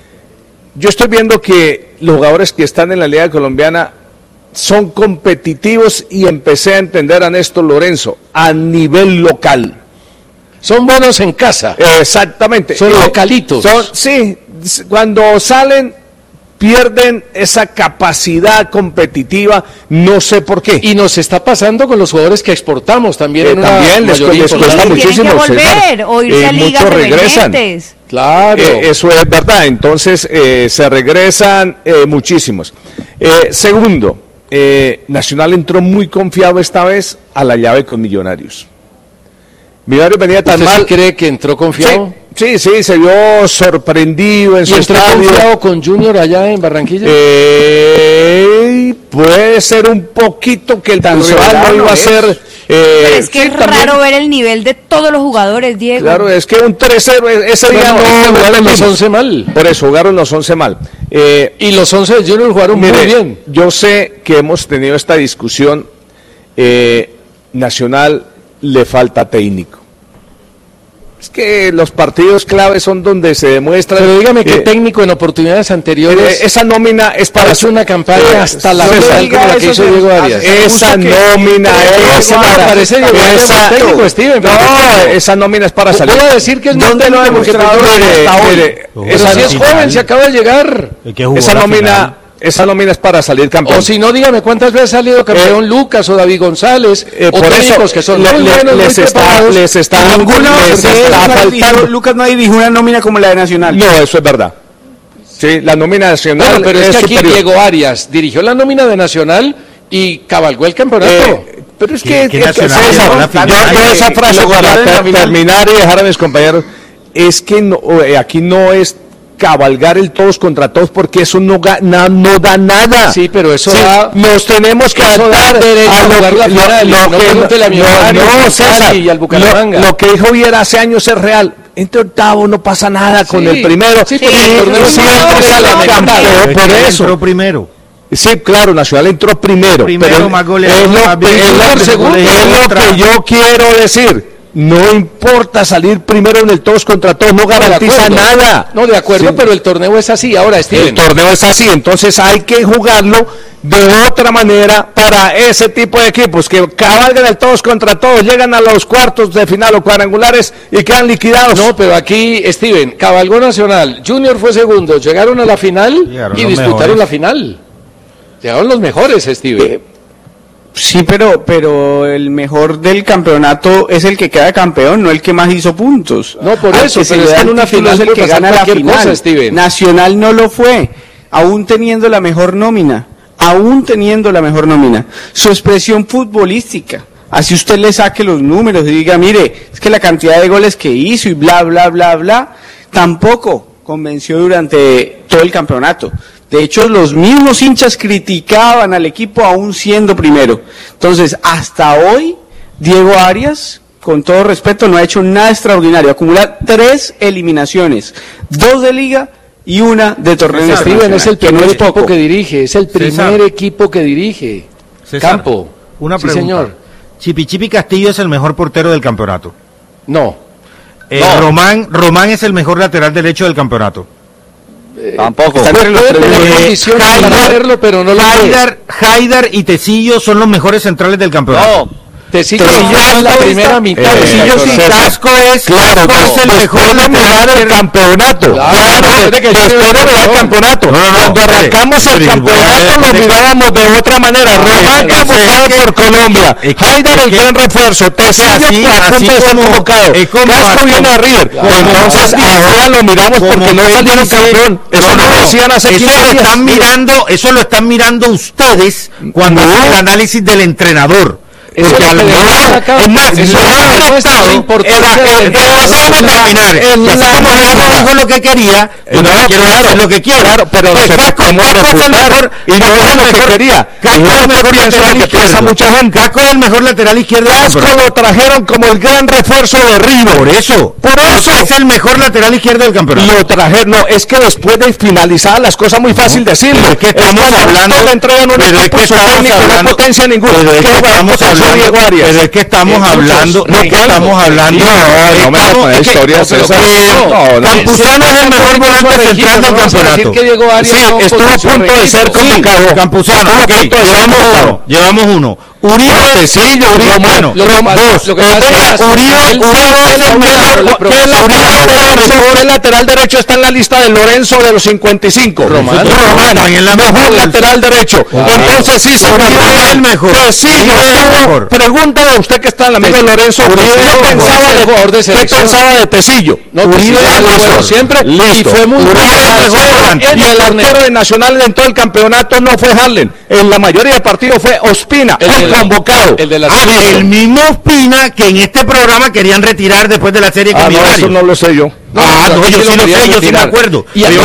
yo estoy viendo que los jugadores que están en la Liga Colombiana son competitivos y empecé a entender a Néstor Lorenzo a nivel local. Son buenos en casa. Exactamente. Son localitos. Son, sí, cuando salen pierden esa capacidad competitiva, no sé por qué. Y nos está pasando con los jugadores que exportamos también. Eh, en también una les, les cuesta muchísimo. Tienen que volver o irse eh, a ligas muchos regresan. emergentes. Claro. Eh, eso es verdad. Entonces eh, se regresan eh, muchísimos. Eh, segundo, eh, Nacional entró muy confiado esta vez a la llave con Millonarios. Millonarios venía tan ¿Usted mal. sí cree que entró confiado? Sí, sí, sí, se vio sorprendido en ¿Y su entró estadio. confiado con Junior allá en Barranquilla? Eh, sí, puede ser un poquito que el Tan rival no iba a es. ser... Eh, Pero es que sí, es también, raro ver el nivel de todos los jugadores, Diego. Claro, es que un tres cero, ese Pero día no, no, jugaron los once mal. Por eso, jugaron los once mal. Eh, y los once de Junior jugaron mire, muy bien. Yo sé que hemos tenido esta discusión, eh, Nacional le falta técnico. Es que los partidos claves son donde se demuestra. Pero dígame qué eh, técnico en oportunidades anteriores. eh, esa nómina es para hace una campaña eh, hasta la César, final como la que hizo Diego Arias. Esa nómina es para parece Diego Arias esa, técnico, Steven, pero no, esa nómina es para salir. Voy a decir que es ¿Dónde muy lo ha técnico porque demostrado? perdió Mire, hasta hoy. mire, Pero esa si es final. joven, se acaba de llegar. Esa nómina, esa nómina es para salir campeón. O si no, dígame cuántas veces ha salido campeón eh, Lucas o David González, eh, o por técnicos eso, que son le, muy le, buenos, les, muy está, les está Ninguno, les está faltando. Lucas no dirigió una nómina como la de Nacional. No, eso es verdad. Sí, la nómina nacional. Bueno, pero es, es que aquí superior. Diego Arias dirigió la nómina de Nacional y cabalgó el campeonato. Eh, pero es que, ¿Qué, qué es que Nacional, César, la yo, final? yo esa frase para ter, terminar y dejar a mis compañeros, es que no, eh, aquí no es cabalgar el todos contra todos porque eso no, na, no da nada. Sí, pero eso sí, da, nos tenemos que eso da derecho a jugar la final. No, no, pregúntele a mi hermano, no, César, y al Bucaramanga. Lo, lo que dijo Viera hace años es real. Entre octavo no pasa nada con sí, el primero. Sí, y el torneo siempre sale campeón por eso. Entró primero. Sí, claro, Nacional entró primero. Primero, pero más goleador, es lo, más bien, es lo, más segundo, goleador, es lo otra. que yo quiero decir. No importa salir primero en el todos contra todos, no garantiza no, nada. No, de acuerdo, sí. pero el torneo es así. Ahora, Steven. El torneo es así, entonces hay que jugarlo de otra manera para ese tipo de equipos que cabalgan el todos contra todos, llegan a los cuartos de final o cuadrangulares y quedan liquidados. No, pero aquí, Steven, cabalgó Nacional, Junior fue segundo, llegaron a la final Llegaron y los disputaron mejores. la final. Llegaron los mejores, Steven. Eh, Sí, pero pero el mejor del campeonato es el que queda campeón, no el que más hizo puntos. No, por Al eso, que se pero le es da que en el una título final es el puede que pasar gana la cualquier final. cosa, Steven. Nacional no lo fue, aún teniendo la mejor nómina, aún teniendo la mejor nómina. Su expresión futbolística, así usted le saque los números y diga, mire, es que la cantidad de goles que hizo y bla, bla, bla, bla, tampoco convenció durante todo el campeonato. De hecho, los mismos hinchas criticaban al equipo aún siendo primero. Entonces, hasta hoy, Diego Arias, con todo respeto, no ha hecho nada extraordinario. Acumula tres eliminaciones, dos de liga y una de torneo Steven internacional, es el que primer no es equipo poco. que dirige, es el primer César. equipo que dirige. César, Campo. Una Sí, pregunta. señor. Chipi Chipi Castillo es el mejor portero del campeonato. No. Eh, No. Román, Román es el mejor lateral derecho del campeonato. Tampoco. Está entre los Puede tres tener mejores. condiciones para hacerlo, pero no lo puede. Haidar, Haidar y Tecillo son los mejores centrales del campeonato. No, Tecillo Tecillo es es la la primera mitad. Eh, Tecillo sí, César. Casco es, Claro, Casco es el no, mejor después de mirar lateral el del campeonato. Claro, Claro, después de que después de Junior mirar el ganó. campeonato. No, no, no, Cuando espere, arrancamos el espere, campeonato espere, lo espere. mirábamos de otra manera. Román es convocado que- por Colombia. es que- Haidar es el que- gran refuerzo. Tecillo así- a así punto de ser como- convocado. es como- Casco viene a River. Como- Entonces como- ahora lo miramos como porque no él salieron dice- campeón. Eso no lo decían hace eso quince lo días. están mirando, eso lo están mirando ustedes cuando hacen el análisis del entrenador. Eso Porque es a lo lo que mejor, le acaba- es más, eso no es han la aceptado, la importancia era- del- eh, déjame terminar. en Y así la- como Diego dijo lo que quería, yo No, no quiero claro, hacer lo que quiero. claro, pero Pues se Casco, tratamos de Casco es el refutar, mejor, y no Casco es es el lo que mejor- quería. Casco Y no es el es lo mejor que piensa lateral lo que piensa izquierdo. mucha gente. Casco es el mejor lateral izquierdo. del Casco campeonato. lo trajeron como el gran refuerzo de River. Por eso, Por eso. es el mejor lateral izquierdo del campeonato. Lo trajeron, no, es que después de finalizar las cosas muy fácil decirlo. pero es que estamos a hablando- usted le entregan un pero es equipo que su estamos técnico, hablando- no potencia ninguna. Pero es ¿Qué que jugador estamos potenció hablando, Diego Arias? pero es que estamos Eh, hablando, muchos, no que Ricardo, estamos hablando. No, no me vas a estamos- poner es que- historias, no, pero César. que- No, no. Campuzano es el mejor volante central del campeonato. que Diego Arias Sí, no estuvo a potenció punto de ser equipos. convocado. Campuzano, Estuvo a ok, punto de ser llevamos convocado. uno, llevamos uno. Uribe, Tecillo, Uribe, bueno, Lo que dos, pasa- lo que pasa es que Uribe, él- Uribe, él- ¿qué él- lateral- ¿qué lateral derecho- qué lateral derecho está en la lista de Lorenzo de los cincuenta y cinco? Román. Román, en la mejor mejor lateral derecho. Claro. Entonces sí, se Uribe es el mejor. Tecillo estuvo mejor. Pregúntale a usted que está en la mesa de Lorenzo, ¿qué pensaba de, jugador de ¿qué pensaba de Tecillo? No, Uribe es mejor siempre. Listo. Y fue muy Uribe es mejor. Y el arquero de Nacional en todo el campeonato no fue Harlen. En la mayoría de partidos fue Ospina, el, el convocado. El, de la ah, el mismo Ospina que en este programa querían retirar después de la serie con ah, no, eso no lo sé yo. No, ah, no, yo sí lo sé, yo sí me acuerdo. Y yo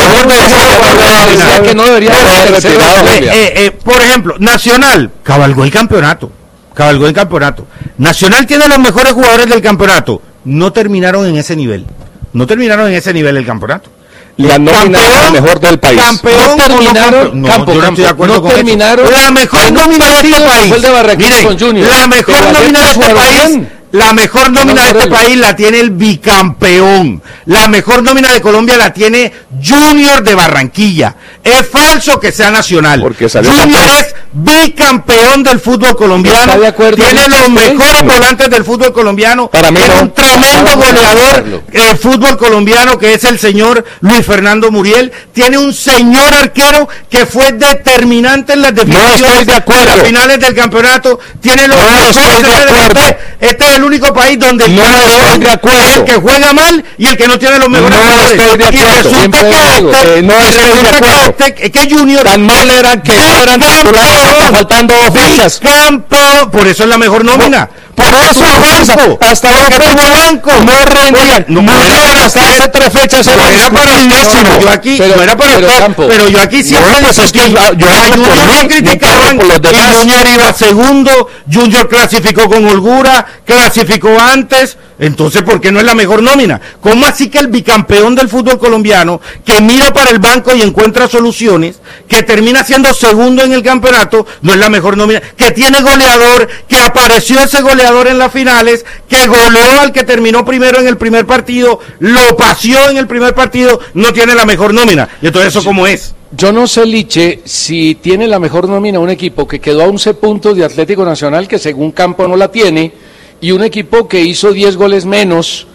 me que no debería haber retirado. Eh, eh, eh, por ejemplo, Nacional cabalgó el campeonato. Cabalgó el campeonato. Nacional tiene los mejores jugadores del campeonato. No terminaron en ese nivel. No terminaron en ese nivel del campeonato. La nómina es la mejor del país. Campeón, no terminaron, no, campo, yo no estoy de acuerdo no con terminaron, eso. La mejor nómina de este país. Fue el de Barranquilla Miren, con Junior. La mejor nómina de este país. La mejor nómina de este país la tiene el bicampeón. La mejor nómina de Colombia la tiene Junior de Barranquilla. Es falso que sea Nacional. Porque Junior campeón. Es bicampeón del fútbol colombiano. De acuerdo, tiene los mejores sí. volantes del fútbol colombiano. Para mí es no. un tremendo goleador del fútbol colombiano que es el señor Luis Fernando Muriel. Tiene un señor arquero que fue determinante en las definiciones no estoy de acuerdo. de las finales del campeonato. Tiene los no mejores de acuerdo. Este es el único país donde el no campeón es el que juega mal y el que no tiene los mejores no jugadores. Estoy de acuerdo. Y resulta que este, eh, no estoy de acuerdo. Que, este, que Junior tan mal eran que no eran titulares faltando dos fechas. Campo, por eso es la mejor nómina. Por, por eso Banco, hasta lo que tuvo Banco no rendían, no, no era hasta hace tres fechas era, era para el décimo. Yo aquí pero, no era para pero, el campo. Pero yo aquí siempre no, pues es que yo, yo a Junior criticaban y Junior iba segundo, Junior clasificó con holgura, clasificó antes. Entonces, ¿por qué no es la mejor nómina? ¿Cómo así que el bicampeón del fútbol colombiano, que mira para el banco y encuentra soluciones, que termina siendo segundo en el campeonato, no es la mejor nómina? Que tiene goleador, que apareció ese goleador en las finales, que goleó al que terminó primero en el primer partido, lo paseó en el primer partido, no tiene la mejor nómina. Y entonces, ¿eso cómo es? Yo no sé, Liche, si tiene la mejor nómina un equipo que quedó a once puntos de Atlético Nacional, que según Campo no la tiene, y un equipo que hizo diez goles menos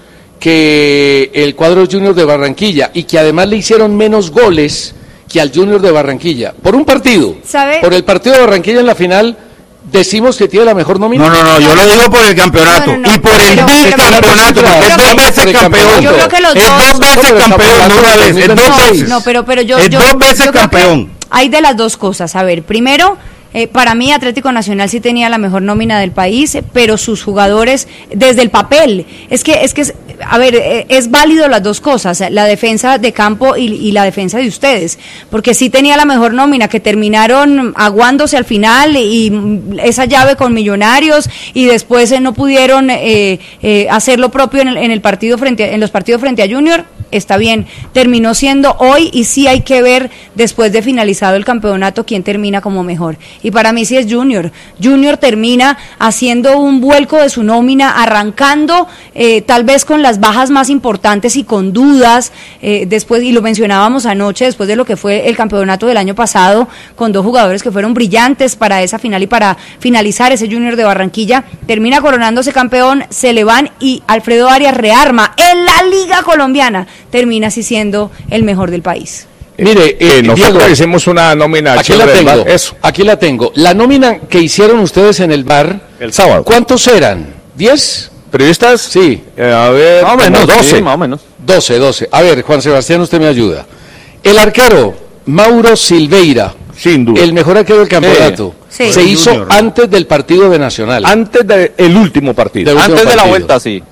que el cuadro Junior de Barranquilla y que además le hicieron menos goles que al Junior de Barranquilla por un partido. ¿Sabe? Por el partido de Barranquilla en la final decimos que tiene la mejor nómina. No, no, no, yo lo digo por el campeonato no, no, no, y por el bicampeonato, porque es dos veces campeón. Yo creo que los es dos, dos veces campeón, no una vez, es dos veces. No, pero pero yo es yo, dos veces yo campeón. Hay de las dos cosas. A ver, primero, Eh, para mí Atlético Nacional sí tenía la mejor nómina del país, pero sus jugadores desde el papel, es que es que es, a ver, eh, es válido las dos cosas, la defensa de Campo y, y la defensa de ustedes, porque sí tenía la mejor nómina, que terminaron aguándose al final y esa llave con Millonarios y después eh, no pudieron eh, eh, hacer lo propio en el, en el partido frente a, en los partidos frente a Junior. Está bien, terminó siendo hoy y sí hay que ver después de finalizado el campeonato quién termina como mejor. Y para mí sí es Junior. Junior termina haciendo un vuelco de su nómina, arrancando eh, tal vez con las bajas más importantes y con dudas, eh, después, y lo mencionábamos anoche, después de lo que fue el campeonato del año pasado, con dos jugadores que fueron brillantes para esa final y para finalizar ese Junior de Barranquilla, termina coronándose campeón, se le van y Alfredo Arias rearma en la Liga Colombiana, termina así siendo el mejor del país. Mire, eh, nosotros Diego, hicimos una nómina. Aquí la tengo, bar, eso. Aquí la tengo. La nómina que hicieron ustedes en el bar, el sábado. ¿Cuántos eran? ¿diez? ¿Periodistas? Sí. Eh, a ver, más o menos, doce. Sí, más o menos. doce, doce. A ver, Juan Sebastián, usted me ayuda. El arquero, Mauro Silveira. Sin duda. El mejor arquero del campeonato. Sí. Sí. Se el hizo junior, antes del partido de Nacional. Antes del último partido. Antes último de partido. la vuelta, sí.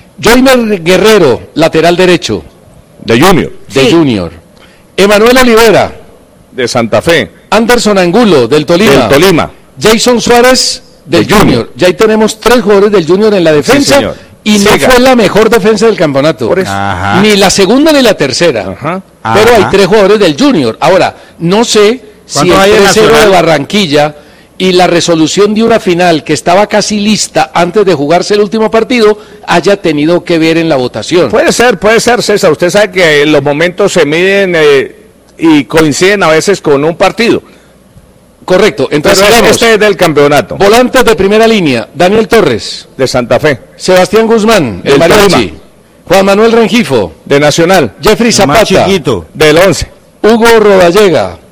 Joymer Guerrero, lateral derecho. De Junior. De Sí. Junior. Emanuel Olivera. De Santa Fe. Anderson Angulo, del Tolima. Del Tolima. Jason Suárez, del De Junior. Junior. Ya ahí tenemos tres jugadores del Junior en la defensa. Sí, y no Siga. fue la mejor defensa del campeonato. Por eso. Ni la segunda ni la tercera. Ajá. Pero Ajá. hay tres jugadores del Junior. Ahora, no sé si el hay en tres cero Nacional? de Barranquilla y la resolución de una final que estaba casi lista antes de jugarse el último partido haya tenido que ver en la votación. Puede ser, puede ser, César. Usted sabe que los momentos se miden eh, y coinciden a veces con un partido. Correcto. Entonces, Pero vamos. este es del campeonato. Volantes de primera línea, Daniel Torres, De Santa Fe. Sebastián Guzmán, el Del Mariachi, Tolima. Juan Manuel Rengifo, De Nacional. Jeffrey Más Zapata, chiquito. Del once. Hugo Rodallega,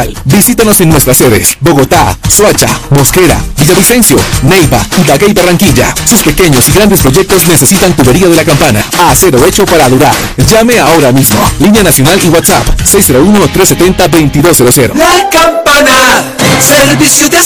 Rural. Visítanos en nuestras sedes: Bogotá, Soacha, Mosquera, Villavicencio, Neiva, Ibagué y Barranquilla. Sus pequeños y grandes proyectos necesitan tubería de la campana. Acero hecho para durar. Llame ahora mismo. Línea nacional y WhatsApp seis cero uno, tres siete cero, dos dos cero cero. La Campana. Servicio de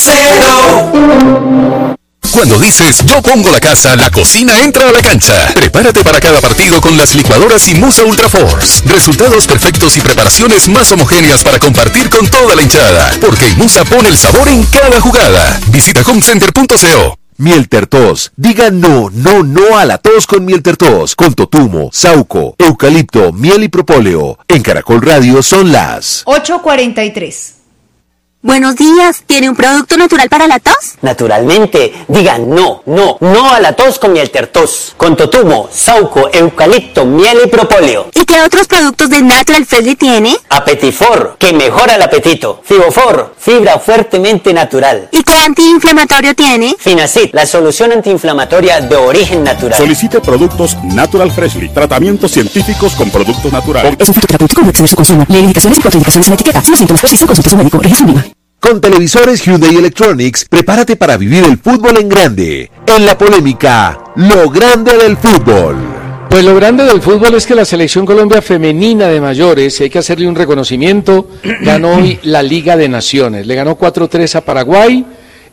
Acero. Cuando dices yo pongo la casa, la cocina entra a la cancha. Prepárate para cada partido con las licuadoras Imusa Ultra Force. Resultados perfectos y preparaciones más homogéneas para compartir con toda la hinchada. Porque Imusa pone el sabor en cada jugada. Visita homecenter punto co. Miel Tertos. Diga no, no, no a la tos con Miel Tertos. Con totumo, sauco, eucalipto, miel y propóleo. En Caracol Radio son las ocho cuarenta y tres. Buenos días, ¿tiene un producto natural para la tos? Naturalmente, digan no, no, no a la tos con Miel Tertos, con totumo, sauco, eucalipto, miel y propóleo. ¿Y qué otros productos de Natural Freshly tiene? Apetifor, que mejora el apetito. Fibofor, fibra fuertemente natural. ¿Y qué antiinflamatorio tiene? Finacid, la solución antiinflamatoria de origen natural. Solicite productos Natural Freshly, tratamientos científicos con productos naturales. Es un fitoterapéutico, no exceder su consumo. Lee indicaciones y contraindicaciones en la etiqueta. Si los síntomas persisten, consulte a su médico. Registro Lima. Con televisores Hyundai Electronics, prepárate para vivir el fútbol en grande. En la polémica, lo grande del fútbol. Pues lo grande del fútbol es que la Selección Colombia femenina de mayores, hay que hacerle un reconocimiento, ganó hoy la Liga de Naciones. Le ganó cuatro tres a Paraguay,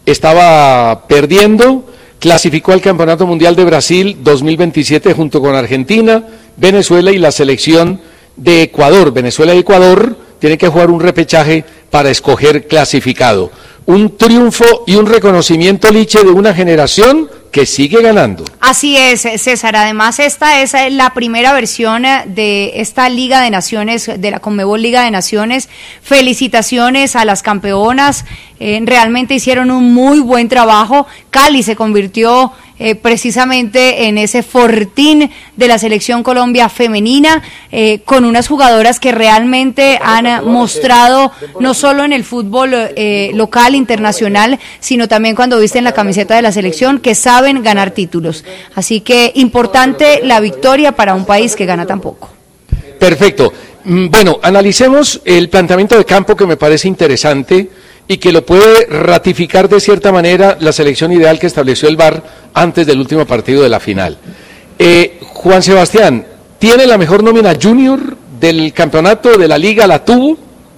estaba perdiendo, clasificó al Campeonato Mundial de Brasil dos mil veintisiete junto con Argentina, Venezuela y la selección de Ecuador. Venezuela y Ecuador tienen que jugar un repechaje para escoger clasificado. Un triunfo y un reconocimiento, Liche, de una generación que sigue ganando. Así es, César. Además, esta es la primera versión de esta Liga de Naciones, de la Conmebol Liga de Naciones. Felicitaciones a las campeonas. Eh, realmente hicieron un muy buen trabajo. Cali se convirtió eh, precisamente en ese fortín de la Selección Colombia femenina, eh, con unas jugadoras que realmente han mostrado, no solo en el fútbol eh, local, internacional, sino también cuando visten la camiseta de la selección, que saben ganar títulos. Así que importante la victoria para un país que gana tan poco. Perfecto. Bueno, analicemos el planteamiento de campo, que me parece interesante y que lo puede ratificar de cierta manera la selección ideal que estableció el V A R antes del último partido de la final. Eh, Juan Sebastián, ¿tiene la mejor nómina junior del campeonato de la liga? ¿La tuvo?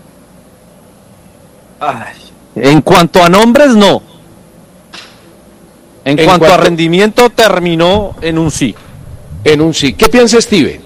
Ay, en cuanto a nombres, no. En, en cuanto, cuanto a rendimiento, terminó en un sí. En un sí. ¿Qué piensa Steve?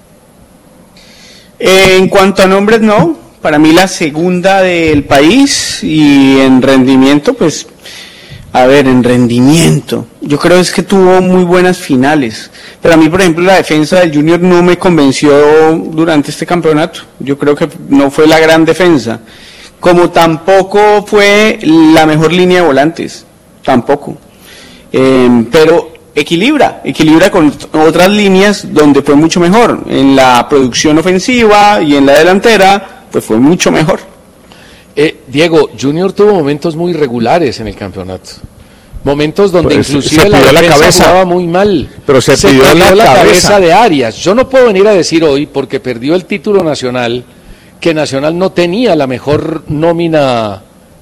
Eh, en cuanto a nombres, no. Para mí la segunda del país, y en rendimiento, pues, a ver, en rendimiento, yo creo es que tuvo muy buenas finales, pero a mí, por ejemplo, la defensa del Junior no me convenció durante este campeonato. Yo creo que no fue la gran defensa, como tampoco fue la mejor línea de volantes, tampoco, eh, pero equilibra, equilibra con otras líneas donde fue mucho mejor, en la producción ofensiva y en la delantera, pues fue mucho mejor. Eh, Diego, Junior tuvo momentos muy irregulares en el campeonato, momentos donde pues inclusive la defensa la cabeza, jugaba muy mal, pero se, se pidió, pidió la, la cabeza. cabeza de Arias. Yo no puedo venir a decir hoy, porque perdió el título nacional, que Nacional no tenía la mejor nómina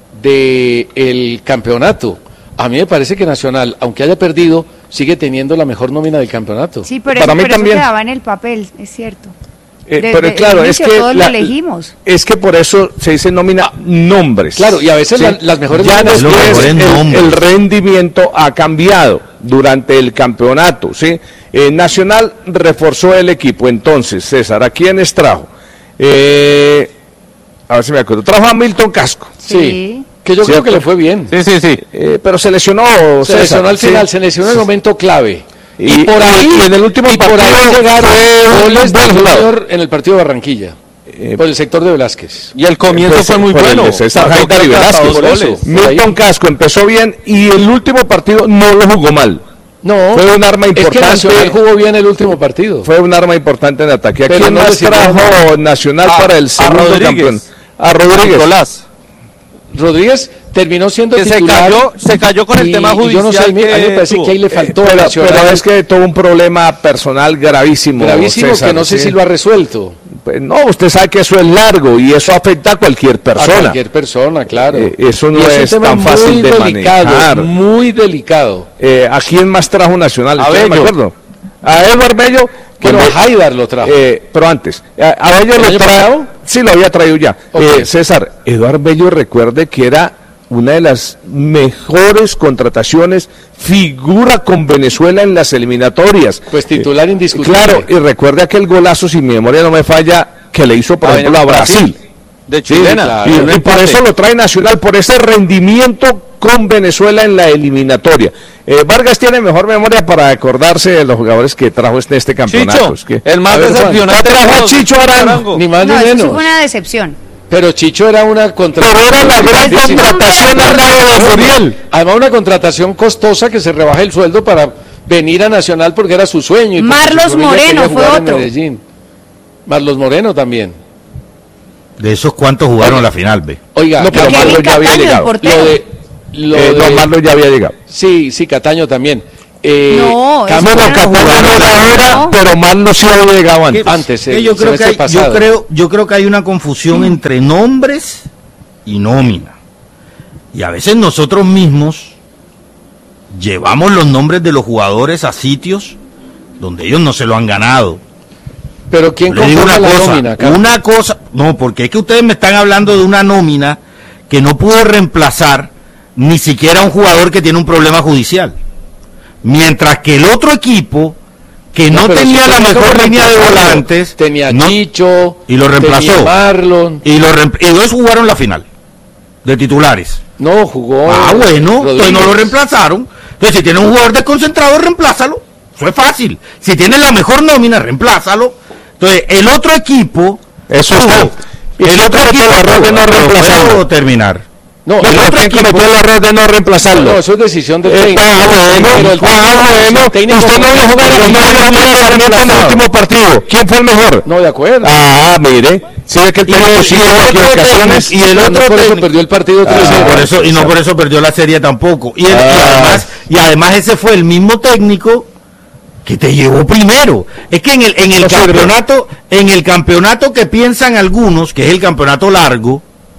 del campeonato. A mí me parece que Nacional, aunque haya perdido, sigue teniendo la mejor nómina del campeonato. Sí, pero, Para eso, mí pero también. eso quedaba en el papel, es cierto. Eh, de, pero de, claro, inicio, es que todos la, lo elegimos. Es que por eso se dice nómina nombres. Claro, y a veces ¿sí? la, las mejores ya nóminas después el, el rendimiento ha cambiado durante el campeonato, ¿sí? Eh, Nacional reforzó el equipo. Entonces, César, ¿a quiénes trajo? Eh, a ver si me acuerdo. Trajo a Milton Casco. Sí. sí. Que yo ¿cierto? Creo que le fue bien. Sí, sí, sí. Eh, pero se lesionó. Se César, lesionó al final, sí. se lesionó en el momento clave. Y, y por ahí, y en el último y partido, por ahí llegaron goles del Junior en el partido de Barranquilla, eh, por el sector de Velázquez. Y el comienzo pues, fue muy bueno. César Jaime Velázquez. Por eso. Milton Casco empezó bien y el último partido no lo jugó mal. No, fue un arma importante. Es que Nacional jugó bien el último partido. Fue un arma importante en ataque. ¿A quién no más trajo Nacional a, para el segundo campeón? A Rodríguez. Nicolás. Rodríguez terminó siendo que titular. Se cayó, se cayó con el y, tema judicial. Yo no sé, que a mí me parece tuvo. que ahí le faltó. Eh, pero, pero es que tuvo un problema personal gravísimo. Gravísimo, César, que no sé sí. si lo ha resuelto. Pues no, usted sabe que eso es largo y eso afecta a cualquier persona. A cualquier persona, claro. Eh, eso no es, es tan fácil de delicado, manejar. Muy delicado. Eh, ¿A quién más trajo Nacional? A Bello. Me acuerdo. A Eduardo Bello. Bueno, a Haidar lo trajo. Eh, pero antes, a, a Bello lo trajo. Sí, lo había traído ya. Okay. Eh, César, Eduardo Bello, recuerde que era una de las mejores contrataciones, figura con Venezuela en las eliminatorias. Pues titular indiscutible. Claro, y recuerde aquel golazo, si mi memoria no me falla, que le hizo, por Ah, ejemplo, a Brasil. Brasil. De chilena. Sí, Claro, y, no y por empate. eso lo trae Nacional, por ese rendimiento con Venezuela en la eliminatoria. Eh, Vargas tiene mejor memoria para acordarse de los jugadores que trajo este, este campeonato. Chicho, Es que, el más a ver, Juan, decepcionante trajo de a todos, Chicho Arango, Arango. Ni más No, ni eso sí menos. fue una decepción. Pero Chicho era una contratación. Pero era la gran contratación al lado de Furiel. Además, una contratación costosa que se rebaja el sueldo para venir a Nacional porque era su sueño. Y porque Marlos su familia Moreno quería fue jugar en otro. Medellín. Marlos Moreno también. De esos cuantos jugaron la final, ve. Oiga, No, pero Kevin Marlos ya había Cataño, el llegado. portero. lo de. Lo Eh, de- Don Marlos ya había llegado. Sí, sí, Cataño también. Eh, No, Cam- eso Bueno, fueron los Cataño jugadores, era ahora, ¿no? pero Marlos sí había llegado antes. Antes, Que el yo, creo que semestre hay, yo, pasado. creo, yo creo que hay una confusión entre nombres y nómina. Y a veces nosotros mismos llevamos los nombres de los jugadores a sitios donde ellos no se lo han ganado. Pero ¿quién Le digo conforma una la cosa, nómina, Carlos? una cosa, no, porque es que ustedes me están hablando de una nómina que no pudo reemplazar ni siquiera un jugador que tiene un problema judicial. Mientras que el otro equipo, que no, pero tenía si la tenía mejor que línea de reemplazarlo. volantes, Tenía no- Chicho, y lo reemplazó. tenía Marlon. Y, lo reem- y dos jugaron la final, de titulares. No, jugó. Ah, bueno, entonces no lo Rodríguez. reemplazaron. Entonces, si tiene un jugador desconcentrado, reemplázalo. Eso es fácil. Si tiene la mejor nómina, reemplázalo. Entonces, el otro equipo. Eso tuvo- está. ¿Y El quién otro cometió equipo. el error de no tuvo- reemplazarlo? ¿Puedo terminar? No, No, el pero otro ¿quién equipo- cometió el error de no reemplazarlo? No, eso es decisión del Eh, técnico. ah, bueno, Pero el ah, bueno, técnico- usted no vio jugar a los nueve de Sarmiento en el último partido. ¿Quién fue el mejor? No, de acuerdo. Ah, mire, si ve que el Y técnico el- sí y el tuvo otro equivocaciones. técnico- y el Pero no otro por eso técnico- perdió el partido Ah, tres cero. por eso, y no por eso perdió la serie tampoco. Y, el- y Ah. además, y además ese fue el mismo técnico que te llevó primero. Es que en el, en el No sirve. campeonato, en el campeonato que piensan algunos, que es el campeonato largo,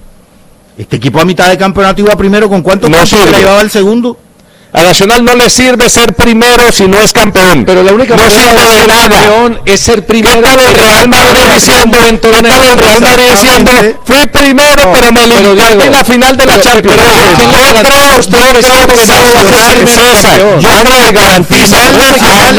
este equipo a mitad de campeonato iba primero. ¿Con cuántos No puntos sirve. le llevaba el segundo? A Nacional no le sirve ser primero si no es campeón. Pero la única no manera sirve de de ser nada. campeón es ser ¿Qué primero. tal el Real Madrid diciendo? ¿Qué tal el Real Madrid diciendo? Fui primero, No, pero me pero eliminaste Diego, en la final de la pero- Champions. pero- Yo pero- creo, pero- yo usted creo que que sabe eso que va a ser ser César. campeón. Yo creo que garantiza Final de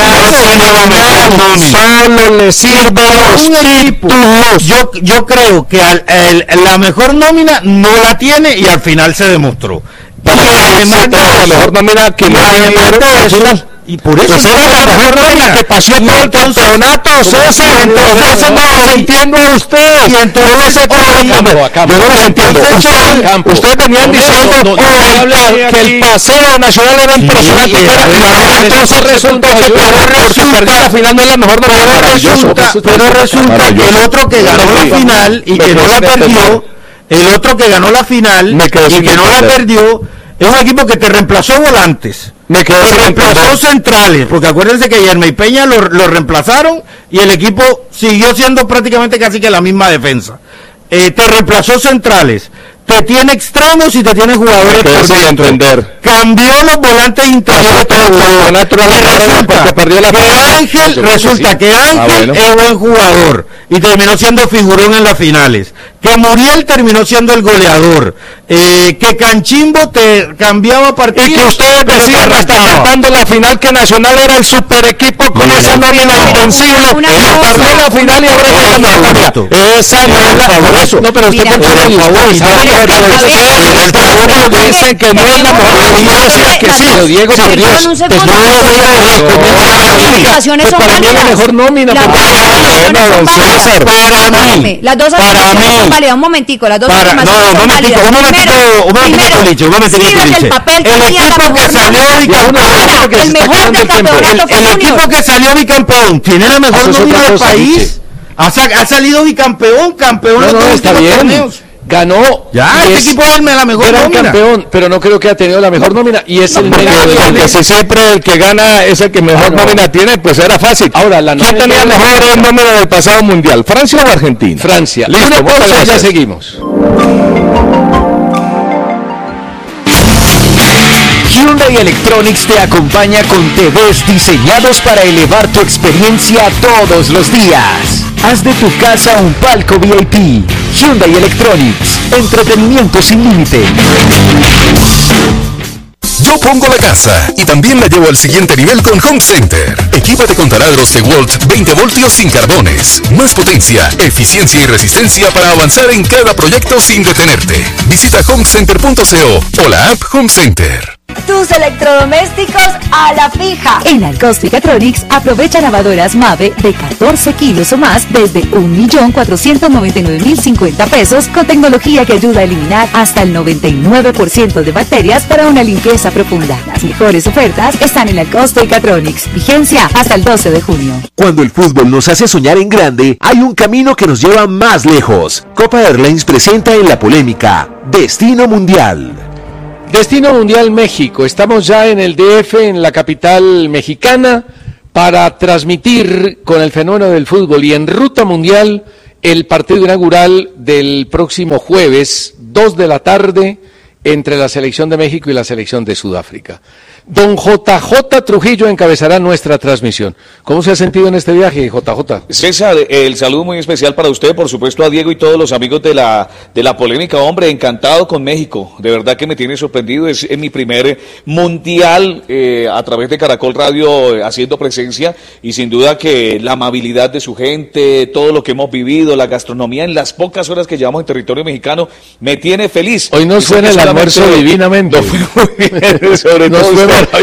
solo le sirve los títulos. Yo, yo creo que al- el- la mejor nómina no la tiene y al final se demostró. Y además de la eso- mejor nómina que no además tiene de al eso, final. y por eso Pues no era es la mejor nómina que pasó Y todo el entonces- campeonato, César. Entonces eso no los entiendo a ustedes. Y entonces- Yo no sé cómo Oye, campo, a campo. yo no los entiendo. Entonces, Ustedes, campo. ustedes venían No, no, diciendo no, no, oh, no el hable pa- aquí. que el paseo nacional era impresionante. y- pero- y- entonces resulta que pero porque resulta- perdió la final no es la mejor nómina. Pero Maravilloso. resulta, pero resulta que el otro que ganó la final y que no la perdió, el otro que ganó la final Me quedé y sin que no la entender. perdió, es un equipo que te reemplazó volantes. Me quedé Te sin reemplazó entender. centrales, porque acuérdense que Yermey Peña lo, lo reemplazaron y el equipo siguió siendo prácticamente casi que la misma defensa. Eh, te reemplazó centrales, te tiene extremos y te tiene jugadores Me quedé por sin dentro. entender. Cambió los volantes interiores. Pasó todo el campeonato, Y no lo ganaron porque perdió la que final. Ángel, Yo creo que resulta sí. que Ángel Ah, bueno. es buen jugador y terminó siendo figurón en las finales. Que Muriel terminó siendo el goleador. Eh, que Canchimbo te cambiaba partidos. Y que ustedes pero decían te hasta arrancaba. cantando la final que Nacional era el super equipo con esa nómina invencible. una Y cosa- perdió la final y ahora Era llega el la favorito. nómina. Esa no es la favorito. No, pero usted Mira, puede mira, el favorito. mira, ¿Sabe mira, qué? mira, Ustedes dicen que no es la mejor. Y yo decía que sí. Pero Diego, por Perdón, Dios. un Pues segundo. no Las calificaciones Pues son para mí es la válidas. mejor nómina. Las porque- dos calificaciones Bueno, son don válidas. César, para mí, Espérame, las dos para afirmaciones mí, son válidas. Un momentico, las dos Para, no, afirmaciones un son momentico, válidas. un momentito, Primero, un momentito, primero, Licho, un momentito, escribes Licho. el papel que El tenía la equipo que mejor salió nómina. bicampeón, Ahora, que se el está mejor acabando del el tiempo. campeonato fue El Junior. equipo que salió bicampeón tiene la mejor Eso es nómina otra del cosa, país. Liche. Ha, sa- ha salido bicampeón, campeón No, en los no, dos está últimos bien. torneos. Ganó. Ya, y este es equipo es la mejor gran nómina. campeón, pero no creo que ha tenido la mejor nómina y es el Porque, mérito de porque si siempre el que gana es el que mejor Ah, no. nómina tiene, pues era fácil. Ahora, la ¿Quién nómina- tenía mejor nómina del pasado mundial? ¿Francia o Argentina? Francia. Listo, Una muchas pausa y ya gracias. seguimos. Hyundai Electronics te acompaña con T Vs diseñados para elevar tu experiencia todos los días. Haz de tu casa un palco V I P. Hyundai Electronics. Entretenimiento sin límite. Yo pongo la casa y también la llevo al siguiente nivel con Home Center. Equípate con taladros de Walt veinte voltios sin carbones. Más potencia, eficiencia y resistencia para avanzar en cada proyecto sin detenerte. Visita homecenter punto co o la app Home Center. Tus electrodomésticos a la fija. En Alcosto y Catronics aprovecha lavadoras Mave de catorce kilos o más desde un millón cuatrocientos noventa y nueve mil cincuenta pesos con tecnología que ayuda a eliminar hasta el noventa y nueve por ciento de bacterias para una limpieza profunda. Las mejores ofertas están en Alcosto y Catronics. Vigencia hasta el doce de junio. Cuando el fútbol nos hace soñar en grande, hay un camino que nos lleva más lejos. Copa Airlines presenta en la polémica Destino Mundial. Destino Mundial México. Estamos ya en el D F, en la capital mexicana, para transmitir con el fenómeno del fútbol y en ruta mundial el partido inaugural del próximo jueves, dos de la tarde, entre la selección de México y la selección de Sudáfrica. Don J J Trujillo encabezará nuestra transmisión. ¿Cómo se ha sentido en este viaje, J J? César, el saludo muy especial para usted, por supuesto a Diego y todos los amigos de la de la polémica. Hombre, encantado con México. De verdad que me tiene sorprendido. Es en mi primer mundial eh, a través de Caracol Radio eh, haciendo presencia y sin duda que la amabilidad de su gente, todo lo que hemos vivido, la gastronomía en las pocas horas que llevamos en territorio mexicano, me tiene feliz. Hoy nos suena el almuerzo divinamente. No fue muy bien, sobre todo